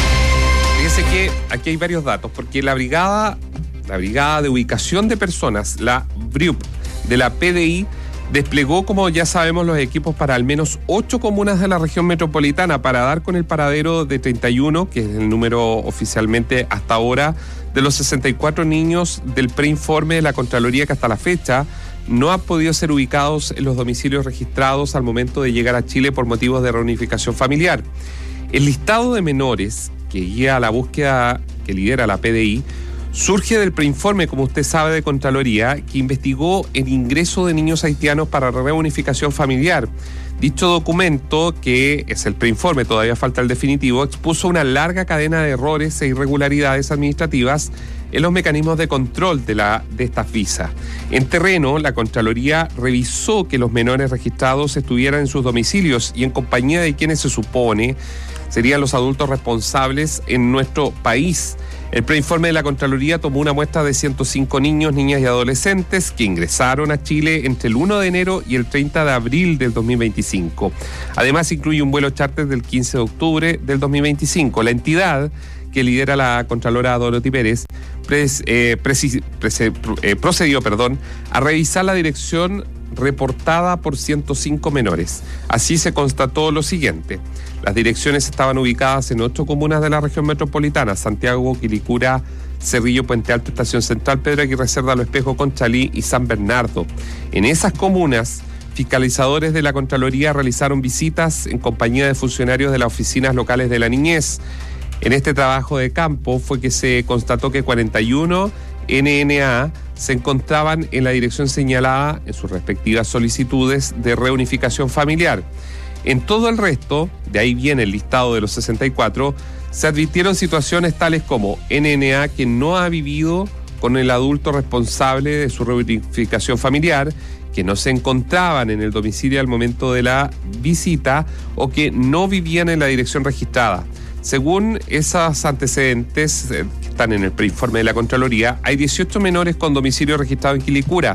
Fíjense que aquí hay varios datos, porque la brigada, la brigada de ubicación de personas, la B R U P, de la P D I, desplegó, como ya sabemos, los equipos para al menos ocho comunas de la región metropolitana para dar con el paradero de treinta y uno, que es el número oficialmente hasta ahora, de los sesenta y cuatro niños del preinforme de la Contraloría que hasta la fecha no han podido ser ubicados en los domicilios registrados al momento de llegar a Chile por motivos de reunificación familiar. El listado de menores que guía la búsqueda que lidera la P D I surge del preinforme, como usted sabe, de Contraloría, que investigó el ingreso de niños haitianos para reunificación familiar. Dicho documento, que es el preinforme, todavía falta el definitivo, expuso una larga cadena de errores e irregularidades administrativas en los mecanismos de control de, la, de estas visas. En terreno, la Contraloría revisó que los menores registrados estuvieran en sus domicilios y en compañía de quienes se supone serían los adultos responsables en nuestro país. El preinforme de la Contraloría tomó una muestra de ciento cinco niños, niñas y adolescentes que ingresaron a Chile entre el primero de enero y el treinta de abril del dos mil veinticinco. Además, incluye un vuelo charter del quince de octubre del dos mil veinticinco. La entidad que lidera la Contralora Dorothy Pérez pres, eh, preci, prese, eh, procedió perdón, a revisar la dirección reportada por ciento cinco menores. Así se constató lo siguiente: las direcciones estaban ubicadas en ocho comunas de la región metropolitana: Santiago, Quilicura, Cerrillo, Puente Alto, Estación Central, Pedro Aguirre Cerda, Lo Espejo, Conchalí y San Bernardo. En esas comunas, fiscalizadores de la Contraloría realizaron visitas en compañía de funcionarios de las oficinas locales de la niñez. En este trabajo de campo fue que se constató que cuarenta y uno N N A se encontraban en la dirección señalada en sus respectivas solicitudes de reunificación familiar. En todo el resto, de ahí viene el listado de los sesenta y cuatro, se advirtieron situaciones tales como N N A que no ha vivido con el adulto responsable de su reunificación familiar, que no se encontraban en el domicilio al momento de la visita o que no vivían en la dirección registrada. Según esos antecedentes eh, que están en el preinforme de la Contraloría, hay dieciocho menores con domicilio registrado en Quilicura,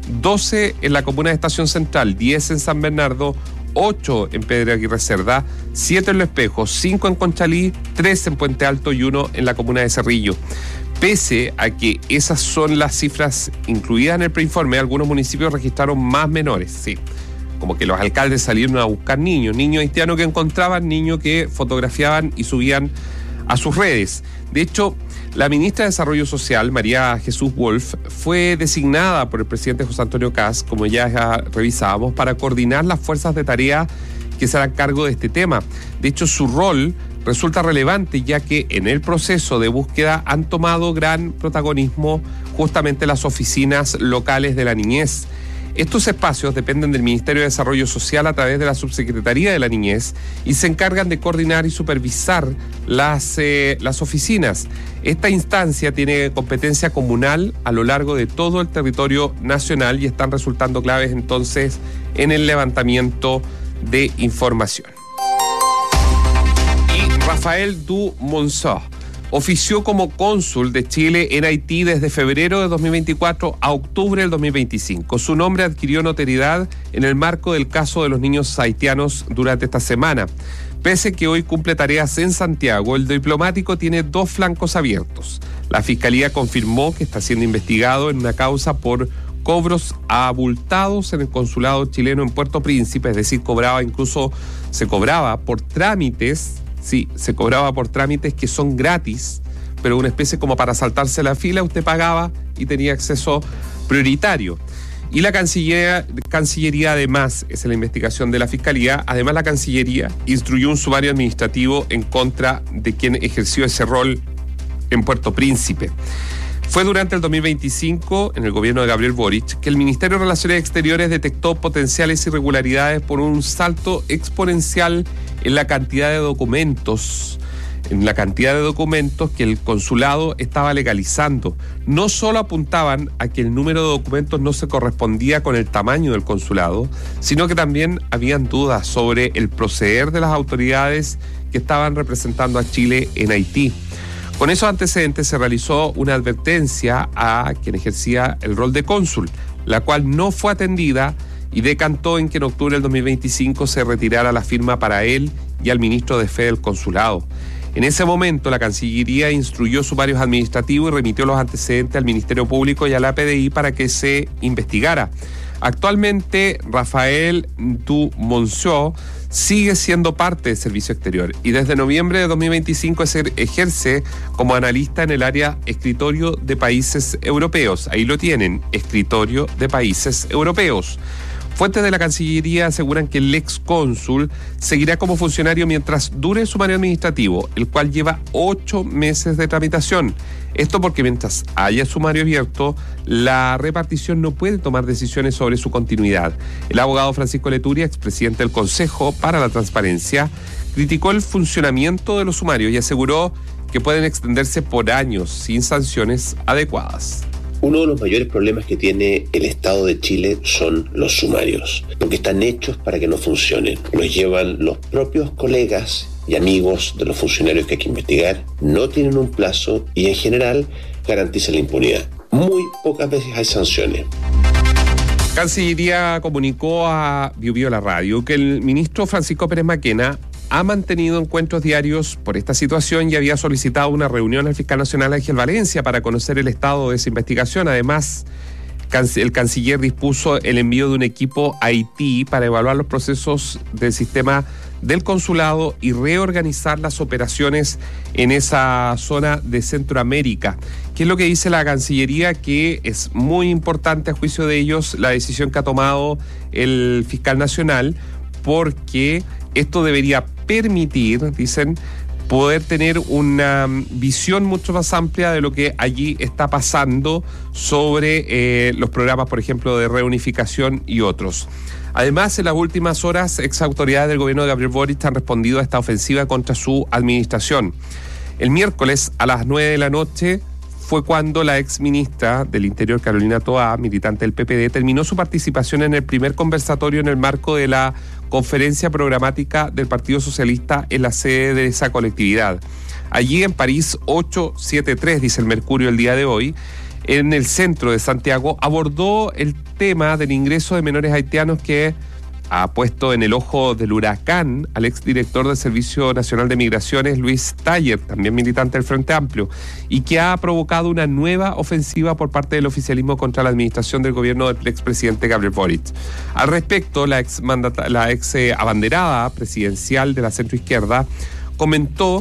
doce en la comuna de Estación Central, diez en San Bernardo, ocho en Pedro Aguirre Cerda, siete en Lo Espejo, cinco en Conchalí, tres en Puente Alto y uno en la comuna de Cerrillo. Pese a que esas son las cifras incluidas en el preinforme, algunos municipios registraron más menores, sí. Como que los alcaldes salieron a buscar niños, niños haitianos que encontraban, niños que fotografiaban y subían a sus redes. De hecho, la ministra de Desarrollo Social, María Jesús Wolf, fue designada por el presidente José Antonio Kast, como ya revisábamos, para coordinar las fuerzas de tarea que se harán cargo de este tema. De hecho, su rol resulta relevante, ya que en el proceso de búsqueda han tomado gran protagonismo justamente las oficinas locales de la niñez. Estos espacios dependen del Ministerio de Desarrollo Social a través de la Subsecretaría de la Niñez y se encargan de coordinar y supervisar las, eh, las oficinas. Esta instancia tiene competencia comunal a lo largo de todo el territorio nacional y están resultando claves entonces en el levantamiento de información. Y Rafael du Monceau ofició como cónsul de Chile en Haití desde febrero de dos mil veinticuatro a octubre del dos mil veinticinco. Su nombre adquirió notoriedad en el marco del caso de los niños haitianos durante esta semana. Pese que hoy cumple tareas en Santiago, el diplomático tiene dos flancos abiertos. La Fiscalía confirmó que está siendo investigado en una causa por cobros abultados en el consulado chileno en Puerto Príncipe, es decir, cobraba incluso, se cobraba por trámites. Sí, se cobraba por trámites que son gratis, pero una especie como para saltarse la fila, usted pagaba y tenía acceso prioritario. Y la Cancillería, Cancillería además, es la investigación de la Fiscalía, además la Cancillería instruyó un sumario administrativo en contra de quien ejerció ese rol en Puerto Príncipe. Fue durante el dos mil veinticinco, en el gobierno de Gabriel Boric, que el Ministerio de Relaciones Exteriores detectó potenciales irregularidades por un salto exponencial en la cantidad de documentos, en la cantidad de documentos que el consulado estaba legalizando. No solo apuntaban a que el número de documentos no se correspondía con el tamaño del consulado, sino que también habían dudas sobre el proceder de las autoridades que estaban representando a Chile en Haití. Con esos antecedentes se realizó una advertencia a quien ejercía el rol de cónsul, la cual no fue atendida y decantó en que en octubre del dos mil veinticinco se retirara la firma para él y al ministro de Fe del consulado. En ese momento, la Cancillería instruyó sumarios administrativos y remitió los antecedentes al Ministerio Público y a la P D I para que se investigara. Actualmente, Rafael du Monceau sigue siendo parte del Servicio Exterior y desde noviembre de dos mil veinticinco ejerce como analista en el área Escritorio de Países Europeos. Ahí lo tienen, Escritorio de Países Europeos. Fuentes de la Cancillería aseguran que el ex cónsul seguirá como funcionario mientras dure el sumario administrativo, el cual lleva ocho meses de tramitación. Esto porque mientras haya sumario abierto, la repartición no puede tomar decisiones sobre su continuidad. El abogado Francisco Leturia, expresidente del Consejo para la Transparencia, criticó el funcionamiento de los sumarios y aseguró que pueden extenderse por años sin sanciones adecuadas. Uno de los mayores problemas que tiene el Estado de Chile son los sumarios, porque están hechos para que no funcionen. Los llevan los propios colegas y amigos de los funcionarios que hay que investigar, no tienen un plazo y en general garantizan la impunidad. Muy pocas veces hay sanciones. Cancillería comunicó a Biobío La Radio que el ministro Francisco Pérez Maquena ha mantenido encuentros diarios por esta situación y había solicitado una reunión al fiscal nacional Ángel Valencia para conocer el estado de esa investigación. Además, el canciller dispuso el envío de un equipo a Haití para evaluar los procesos del sistema del consulado y reorganizar las operaciones en esa zona de Centroamérica. ¿Qué es lo que dice la Cancillería? Que es muy importante a juicio de ellos la decisión que ha tomado el fiscal nacional, porque esto debería permitir, dicen, poder tener una visión mucho más amplia de lo que allí está pasando sobre eh, los programas, por ejemplo, de reunificación y otros. Además, en las últimas horas, ex autoridades del gobierno de Gabriel Boric han respondido a esta ofensiva contra su administración. El miércoles a las nueve de la noche fue cuando la ex ministra del Interior, Carolina Toá, militante del P P D, terminó su participación en el primer conversatorio en el marco de la conferencia programática del Partido Socialista en la sede de esa colectividad. Allí en París ochocientos setenta y tres, dice el Mercurio el día de hoy, en el centro de Santiago, abordó el tema del ingreso de menores haitianos que ha puesto en el ojo del huracán al exdirector del Servicio Nacional de Migraciones, Luis Taller, también militante del Frente Amplio, y que ha provocado una nueva ofensiva por parte del oficialismo contra la administración del gobierno del expresidente Gabriel Boric. Al respecto, la ex, mandata, la ex eh, abanderada presidencial de la centroizquierda comentó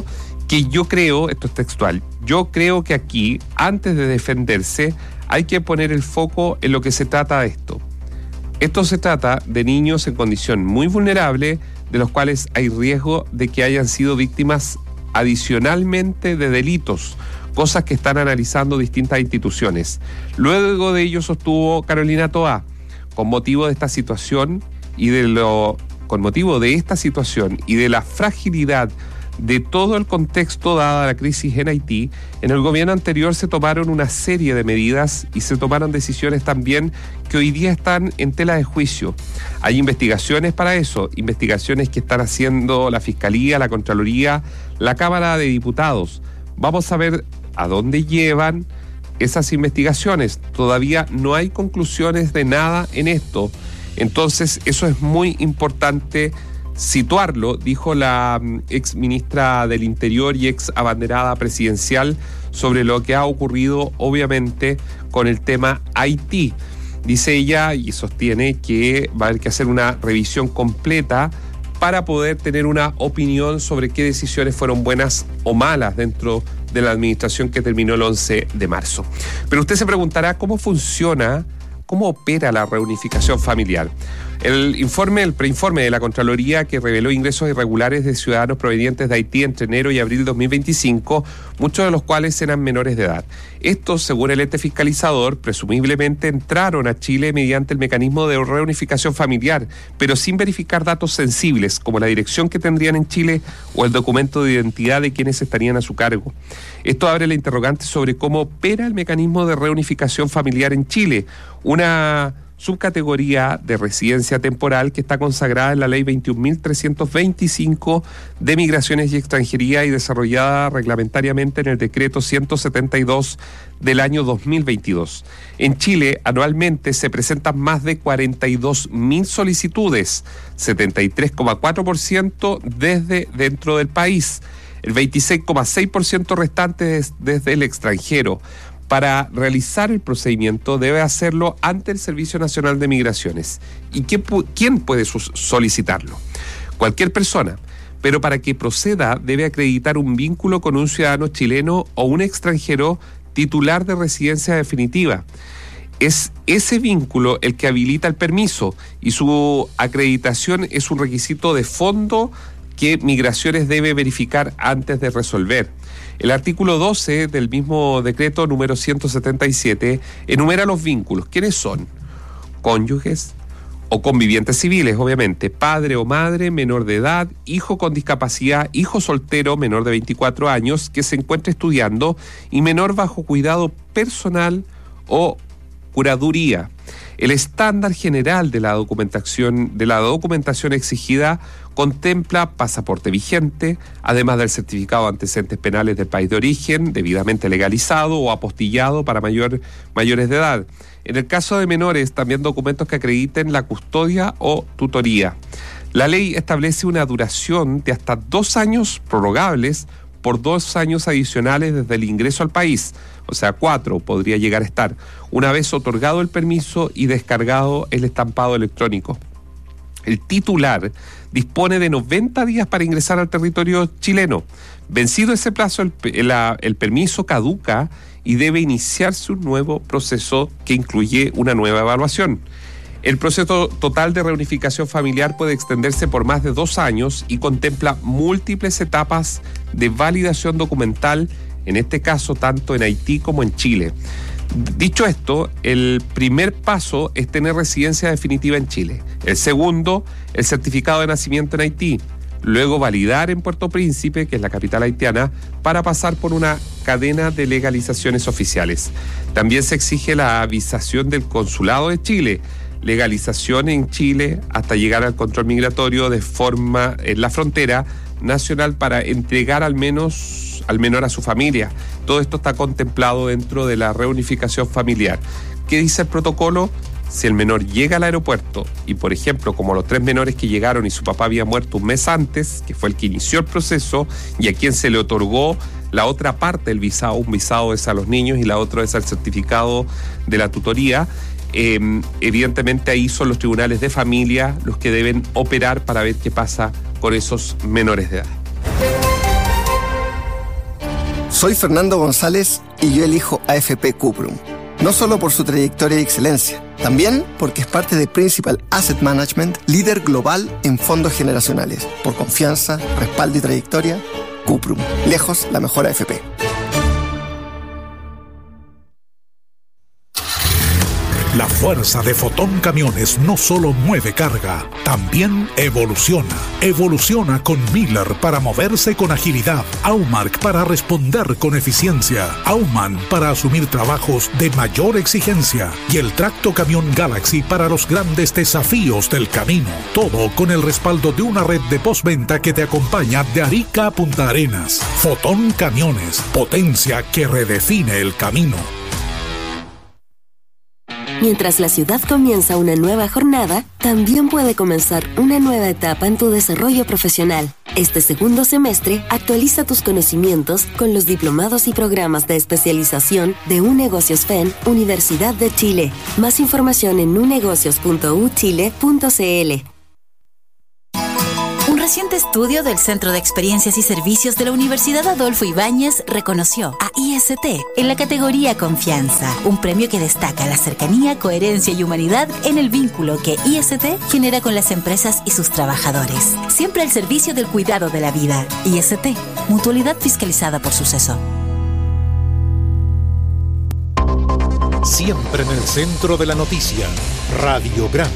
que yo creo, esto es textual, yo creo que aquí, antes de defenderse, hay que poner el foco en lo que se trata de esto. Esto se trata de niños en condición muy vulnerable, de los cuales hay riesgo de que hayan sido víctimas adicionalmente de delitos, cosas que están analizando distintas instituciones. Luego de ello sostuvo Carolina Toá, con motivo de esta situación y de lo, con motivo de esta situación y de la fragilidad de todo el contexto dada la crisis en Haití, en el gobierno anterior se tomaron una serie de medidas y se tomaron decisiones también que hoy día están en tela de juicio. Hay investigaciones para eso, investigaciones que están haciendo la Fiscalía, la Contraloría, la Cámara de Diputados. Vamos a ver a dónde llevan esas investigaciones. Todavía no hay conclusiones de nada en esto. Entonces, eso es muy importante situarlo, dijo la ex ministra del Interior y ex abanderada presidencial sobre lo que ha ocurrido, obviamente, con el tema Haití. Dice ella y sostiene que va a haber que hacer una revisión completa para poder tener una opinión sobre qué decisiones fueron buenas o malas dentro de la administración que terminó el once de marzo. Pero usted se preguntará cómo funciona, cómo opera la reunificación familiar. El informe, el preinforme de la Contraloría que reveló ingresos irregulares de ciudadanos provenientes de Haití entre enero y abril de dos mil veinticinco, muchos de los cuales eran menores de edad. Estos, según el ente fiscalizador, presumiblemente entraron a Chile mediante el mecanismo de reunificación familiar, pero sin verificar datos sensibles, como la dirección que tendrían en Chile o el documento de identidad de quienes estarían a su cargo. Esto abre la interrogante sobre cómo opera el mecanismo de reunificación familiar en Chile, una subcategoría de residencia temporal que está consagrada en la ley veintiún mil trescientos veinticinco de Migraciones y Extranjería y desarrollada reglamentariamente en el decreto ciento setenta y dos del año dos mil veintidós. En Chile, anualmente se presentan más de cuarenta y dos mil solicitudes, setenta y tres coma cuatro por ciento desde dentro del país, el veintiséis coma seis por ciento restante es desde el extranjero. Para realizar el procedimiento debe hacerlo ante el Servicio Nacional de Migraciones. ¿Y qué, quién puede solicitarlo? Cualquier persona. Pero para que proceda debe acreditar un vínculo con un ciudadano chileno o un extranjero titular de residencia definitiva. Es ese vínculo el que habilita el permiso y su acreditación es un requisito de fondo que Migraciones debe verificar antes de resolver. El artículo doce del mismo decreto número ciento setenta y siete enumera los vínculos. ¿Quiénes son? Cónyuges o convivientes civiles, obviamente, padre o madre menor de edad, hijo con discapacidad, hijo soltero menor de veinticuatro años que se encuentre estudiando y menor bajo cuidado personal o curaduría. El estándar general de la documentación, de la documentación exigida contempla pasaporte vigente, además del certificado de antecedentes penales del país de origen, debidamente legalizado o apostillado para mayor, mayores de edad. En el caso de menores, también documentos que acrediten la custodia o tutoría. La ley establece una duración de hasta dos años prorrogables por dos años adicionales desde el ingreso al país, o sea, cuatro podría llegar a estar, una vez otorgado el permiso y descargado el estampado electrónico. El titular dispone de noventa días para ingresar al territorio chileno. Vencido ese plazo, el, el, el permiso caduca y debe iniciarse un nuevo proceso que incluye una nueva evaluación. El proceso total de reunificación familiar puede extenderse por más de dos años y contempla múltiples etapas de validación documental, en este caso tanto en Haití como en Chile. Dicho esto, el primer paso es tener residencia definitiva en Chile. El segundo, el certificado de nacimiento en Haití. Luego validar en Puerto Príncipe, que es la capital haitiana, para pasar por una cadena de legalizaciones oficiales. También se exige la avisación del Consulado de Chile, legalización en Chile hasta llegar al control migratorio de forma en la frontera nacional para entregar al menos al menor a su familia. Todo esto está contemplado dentro de la reunificación familiar. ¿Qué dice el protocolo? Si el menor llega al aeropuerto y, por ejemplo, como los tres menores que llegaron y su papá había muerto un mes antes, que fue el que inició el proceso y a quien se le otorgó la otra parte del visado, un visado es a los niños y la otra es al certificado de la tutoría, eh, evidentemente ahí son los tribunales de familia los que deben operar para ver qué pasa con esos menores de edad. Soy Fernando González y yo elijo A F P Cuprum. No solo por su trayectoria y excelencia, también porque es parte de Principal Asset Management, líder global en fondos generacionales. Por confianza, respaldo y trayectoria, Cuprum. Lejos la mejor A F P. La fuerza de Fotón Camiones no solo mueve carga, también evoluciona. Evoluciona con Miller para moverse con agilidad, Aumark para responder con eficiencia, Aumann para asumir trabajos de mayor exigencia y el Tracto Camión Galaxy para los grandes desafíos del camino. Todo con el respaldo de una red de postventa que te acompaña de Arica a Punta Arenas. Fotón Camiones, potencia que redefine el camino. Mientras la ciudad comienza una nueva jornada, también puede comenzar una nueva etapa en tu desarrollo profesional. Este segundo semestre, actualiza tus conocimientos con los diplomados y programas de especialización de UNegocios F E N, Universidad de Chile. Más información en unegocios punto u chile punto c l. Un reciente estudio del Centro de Experiencias y Servicios de la Universidad Adolfo Ibáñez reconoció a I S T en la categoría Confianza, un premio que destaca la cercanía, coherencia y humanidad en el vínculo que I S T genera con las empresas y sus trabajadores. Siempre al servicio del cuidado de la vida. I S T, mutualidad fiscalizada por Suceso. Siempre en el centro de la noticia, Radiograma.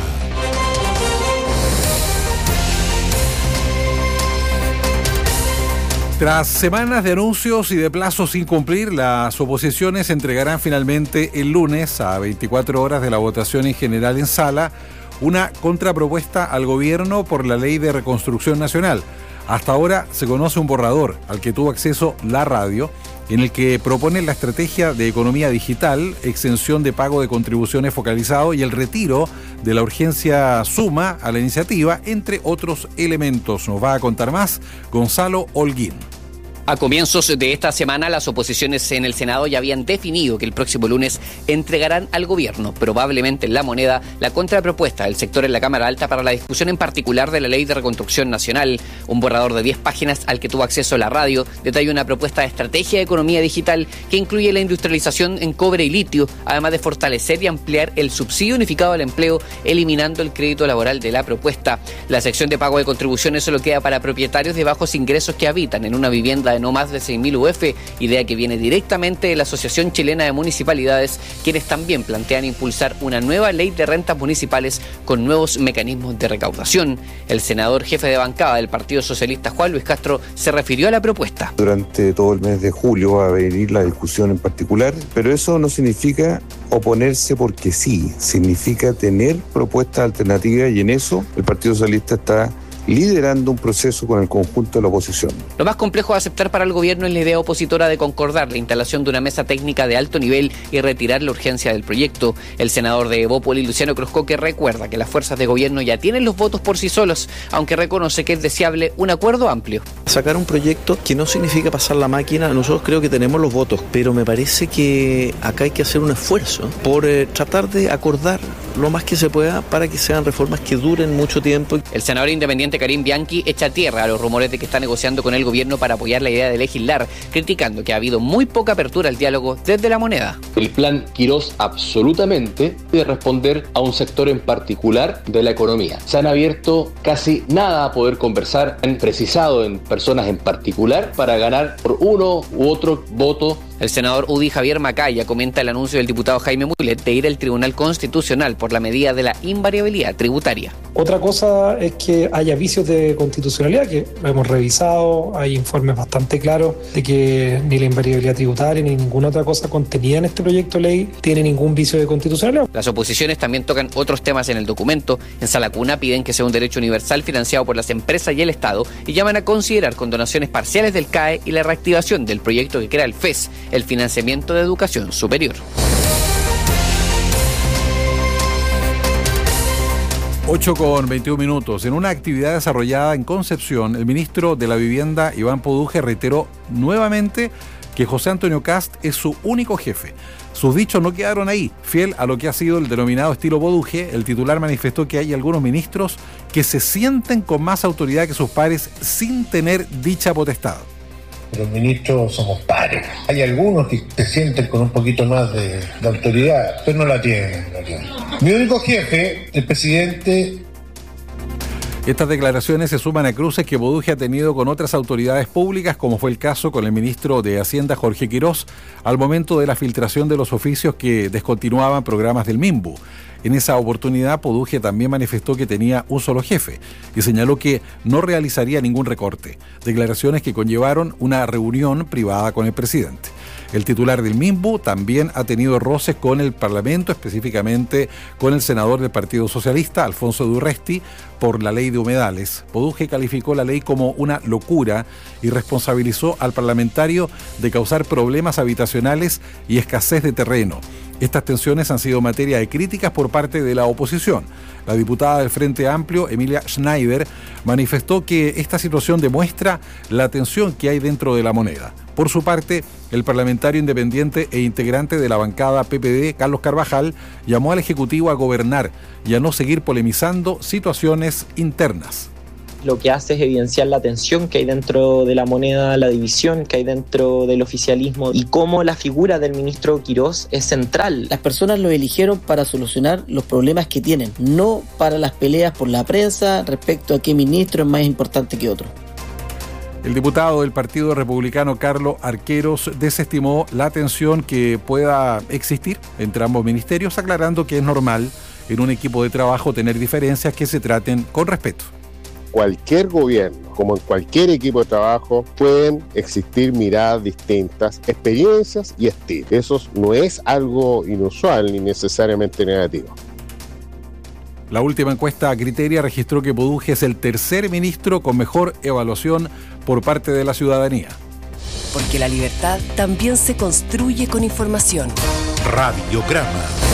Tras semanas de anuncios y de plazos sin cumplir, las oposiciones entregarán finalmente el lunes, a veinticuatro horas de la votación en general en sala, una contrapropuesta al gobierno por la Ley de Reconstrucción Nacional. Hasta ahora se conoce un borrador al que tuvo acceso la radio, en el que propone la estrategia de economía digital, exención de pago de contribuciones focalizado y el retiro de la urgencia suma a la iniciativa, entre otros elementos. Nos va a contar más Gonzalo Holguín. A comienzos de esta semana, las oposiciones en el Senado ya habían definido que el próximo lunes entregarán al gobierno, probablemente en La Moneda, la contrapropuesta del sector en la Cámara Alta para la discusión en particular de la Ley de Reconstrucción Nacional. Un borrador de diez páginas al que tuvo acceso la radio detalla una propuesta de estrategia de economía digital que incluye la industrialización en cobre y litio, además de fortalecer y ampliar el subsidio unificado al empleo, eliminando el crédito laboral de la propuesta. La sección de pago de contribuciones solo queda para propietarios de bajos ingresos que habitan en una vivienda de no más de seis mil U F, idea que viene directamente de la Asociación Chilena de Municipalidades, quienes también plantean impulsar una nueva ley de rentas municipales con nuevos mecanismos de recaudación. El senador jefe de bancada del Partido Socialista, Juan Luis Castro, se refirió a la propuesta. Durante todo el mes de julio va a venir la discusión en particular, pero eso no significa oponerse porque sí, significa tener propuestas alternativas y en eso el Partido Socialista está liderando un proceso con el conjunto de la oposición. Lo más complejo de aceptar para el gobierno es la idea opositora de concordar la instalación de una mesa técnica de alto nivel y retirar la urgencia del proyecto. El senador de Evópoli, Luciano Cruzcoque, recuerda que las fuerzas de gobierno ya tienen los votos por sí solos, aunque reconoce que es deseable un acuerdo amplio. Sacar un proyecto que no significa pasar la máquina, nosotros creo que tenemos los votos, pero me parece que acá hay que hacer un esfuerzo por eh, tratar de acordar lo más que se pueda para que sean reformas que duren mucho tiempo. El senador independiente Karim Bianchi echa tierra a los rumores de que está negociando con el gobierno para apoyar la idea de legislar, criticando que ha habido muy poca apertura al diálogo desde La Moneda. El plan Quirós absolutamente debe responder a un sector en particular de la economía. Se han abierto casi nada a poder conversar, han precisado en personas en particular para ganar por uno u otro voto. El senador U D I Javier Macaya comenta el anuncio del diputado Jaime Mulet de ir al Tribunal Constitucional por la medida de la invariabilidad tributaria. Otra cosa es que haya vicios de constitucionalidad, que lo hemos revisado, hay informes bastante claros de que ni la invariabilidad tributaria ni ninguna otra cosa contenida en este proyecto de ley tiene ningún vicio de constitucionalidad. Las oposiciones también tocan otros temas en el documento. En Sala Cuna piden que sea un derecho universal financiado por las empresas y el Estado y llaman a considerar condonaciones parciales del C A E y la reactivación del proyecto que crea el F E S, el financiamiento de educación superior. ocho con veintiún minutos. En una actividad desarrollada en Concepción, el ministro de la Vivienda, Iván Poduje, reiteró nuevamente que José Antonio Kast es su único jefe. Sus dichos no quedaron ahí. Fiel a lo que ha sido el denominado estilo Poduje, el titular manifestó que hay algunos ministros que se sienten con más autoridad que sus pares sin tener dicha potestad. Los ministros somos pares. Hay algunos que se sienten con un poquito más de, de autoridad, pero no la tienen, no la tienen. Mi único jefe, el presidente. Estas declaraciones se suman a cruces que Boduje ha tenido con otras autoridades públicas, como fue el caso con el ministro de Hacienda, Jorge Quirós, al momento de la filtración de los oficios que descontinuaban programas del MIMBU. En esa oportunidad, Boduje también manifestó que tenía un solo jefe y señaló que no realizaría ningún recorte, declaraciones que conllevaron una reunión privada con el presidente. El titular del MIMBU también ha tenido roces con el Parlamento, específicamente con el senador del Partido Socialista, Alfonso Durresti, por la ley de humedales. Boduje calificó la ley como una locura y responsabilizó al parlamentario de causar problemas habitacionales y escasez de terreno. Estas tensiones han sido materia de críticas por parte de la oposición. La diputada del Frente Amplio, Emilia Schneider, manifestó que esta situación demuestra la tensión que hay dentro de la moneda. Por su parte, el parlamentario independiente e integrante de la bancada P P D, Carlos Carvajal, llamó al Ejecutivo a gobernar y a no seguir polemizando situaciones internas. Lo que hace es evidenciar la tensión que hay dentro de la moneda, la división que hay dentro del oficialismo y cómo la figura del ministro Quirós es central. Las personas lo eligieron para solucionar los problemas que tienen, no para las peleas por la prensa respecto a qué ministro es más importante que otro. El diputado del Partido Republicano, Carlos Arqueros, desestimó la tensión que pueda existir entre ambos ministerios, aclarando que es normal en un equipo de trabajo tener diferencias que se traten con respeto. Cualquier gobierno, como en cualquier equipo de trabajo, pueden existir miradas distintas, experiencias y estilos. Eso no es algo inusual ni necesariamente negativo. La última encuesta a Criteria registró que Boduje es el tercer ministro con mejor evaluación por parte de la ciudadanía. Porque la libertad también se construye con información. Radiograma.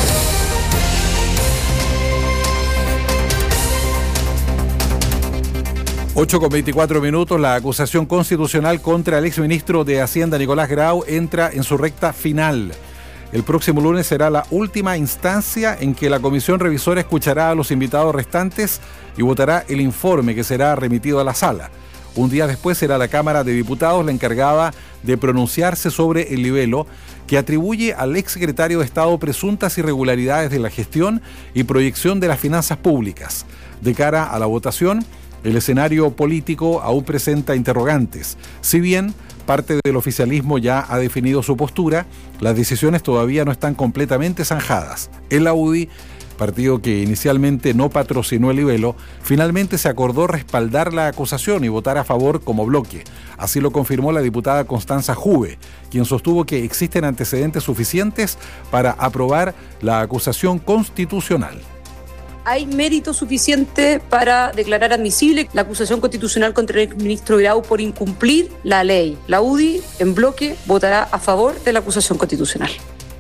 ocho con veinticuatro minutos, la acusación constitucional contra el exministro de Hacienda, Nicolás Grau, entra en su recta final. El próximo lunes será la última instancia en que la comisión revisora escuchará a los invitados restantes y votará el informe que será remitido a la sala. Un día después será la Cámara de Diputados la encargada de pronunciarse sobre el libelo que atribuye al exsecretario de Estado presuntas irregularidades de la gestión y proyección de las finanzas públicas. De cara a la votación, el escenario político aún presenta interrogantes. Si bien parte del oficialismo ya ha definido su postura, las decisiones todavía no están completamente zanjadas. En la U D I, partido que inicialmente no patrocinó el libelo, finalmente se acordó respaldar la acusación y votar a favor como bloque. Así lo confirmó la diputada Constanza Juve, quien sostuvo que existen antecedentes suficientes para aprobar la acusación constitucional. Hay mérito suficiente para declarar admisible la acusación constitucional contra el exministro Grau por incumplir la ley. La U D I, en bloque, votará a favor de la acusación constitucional.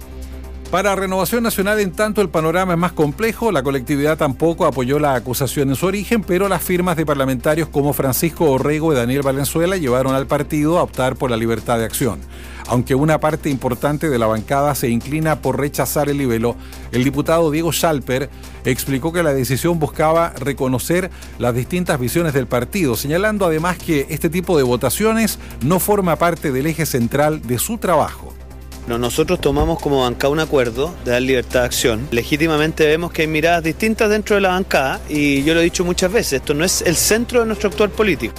Para Renovación Nacional, en tanto, el panorama es más complejo. La colectividad tampoco apoyó la acusación en su origen, pero las firmas de parlamentarios como Francisco Orrego y Daniel Valenzuela llevaron al partido a optar por la libertad de acción. Aunque una parte importante de la bancada se inclina por rechazar el libelo, el diputado Diego Schalper explicó que la decisión buscaba reconocer las distintas visiones del partido, señalando además que este tipo de votaciones no forma parte del eje central de su trabajo. Nosotros tomamos como bancada un acuerdo de dar libertad de acción. Legítimamente vemos que hay miradas distintas dentro de la bancada y yo lo he dicho muchas veces, esto no es el centro de nuestro actuar político.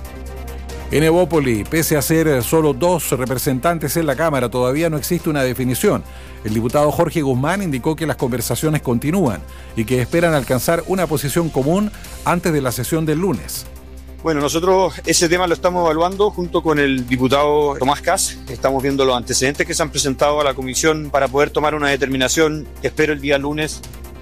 En Evópoli, pese a ser solo dos representantes en la Cámara, todavía no existe una definición. El diputado Jorge Guzmán indicó que las conversaciones continúan y que esperan alcanzar una posición común antes de la sesión del lunes. Bueno, nosotros ese tema lo estamos evaluando junto con el diputado Tomás Kass. Estamos viendo los antecedentes que se han presentado a la comisión para poder tomar una determinación que espero el día lunes.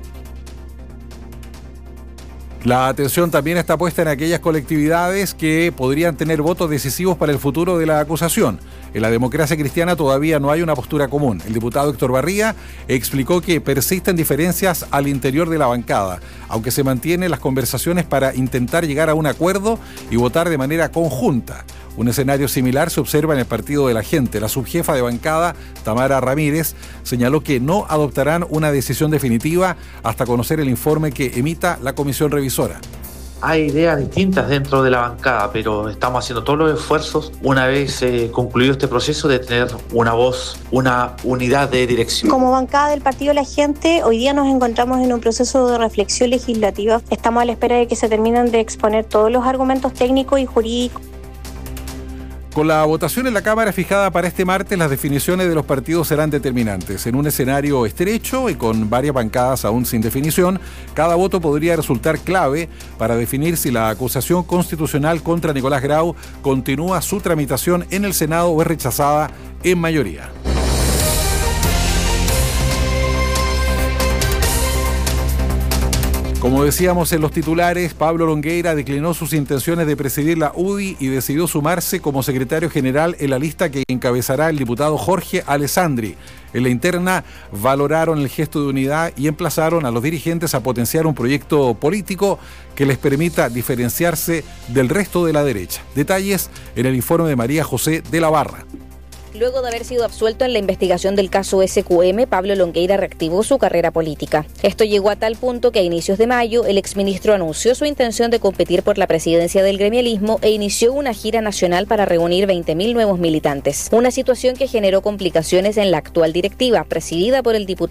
La atención también está puesta en aquellas colectividades que podrían tener votos decisivos para el futuro de la acusación. En la democracia cristiana todavía no hay una postura común. El diputado Héctor Barría explicó que persisten diferencias al interior de la bancada, aunque se mantienen las conversaciones para intentar llegar a un acuerdo y votar de manera conjunta. Un escenario similar se observa en el Partido de la Gente. La subjefa de bancada, Tamara Ramírez, señaló que no adoptarán una decisión definitiva hasta conocer el informe que emita la comisión revisora. hay ideas distintas dentro de la bancada, pero estamos haciendo todos los esfuerzos, una vez eh, concluido este proceso, de tener una voz, una unidad de dirección. Como bancada del Partido La Gente, hoy día nos encontramos en un proceso de reflexión legislativa. Estamos a la espera de que se terminen de exponer todos los argumentos técnicos y jurídicos. Con la votación en la Cámara fijada para este martes, las definiciones de los partidos serán determinantes. En un escenario estrecho y con varias bancadas aún sin definición, cada voto podría resultar clave para definir si la acusación constitucional contra Nicolás Grau continúa su tramitación en el Senado o es rechazada en mayoría. Como decíamos en los titulares, Pablo Longueira declinó sus intenciones de presidir la U D I y decidió sumarse como secretario general en la lista que encabezará el diputado Jorge Alessandri. En la interna valoraron el gesto de unidad y emplazaron a los dirigentes a potenciar un proyecto político que les permita diferenciarse del resto de la derecha. Detalles en el informe de María José de la Barra. Luego de haber sido absuelto en la investigación del caso ese cu eme, Pablo Longueira reactivó su carrera política. Esto llegó a tal punto que a inicios de mayo el exministro anunció su intención de competir por la presidencia del gremialismo e inició una gira nacional para reunir veinte mil nuevos militantes. Una situación que generó complicaciones en la actual directiva, presidida por el diputado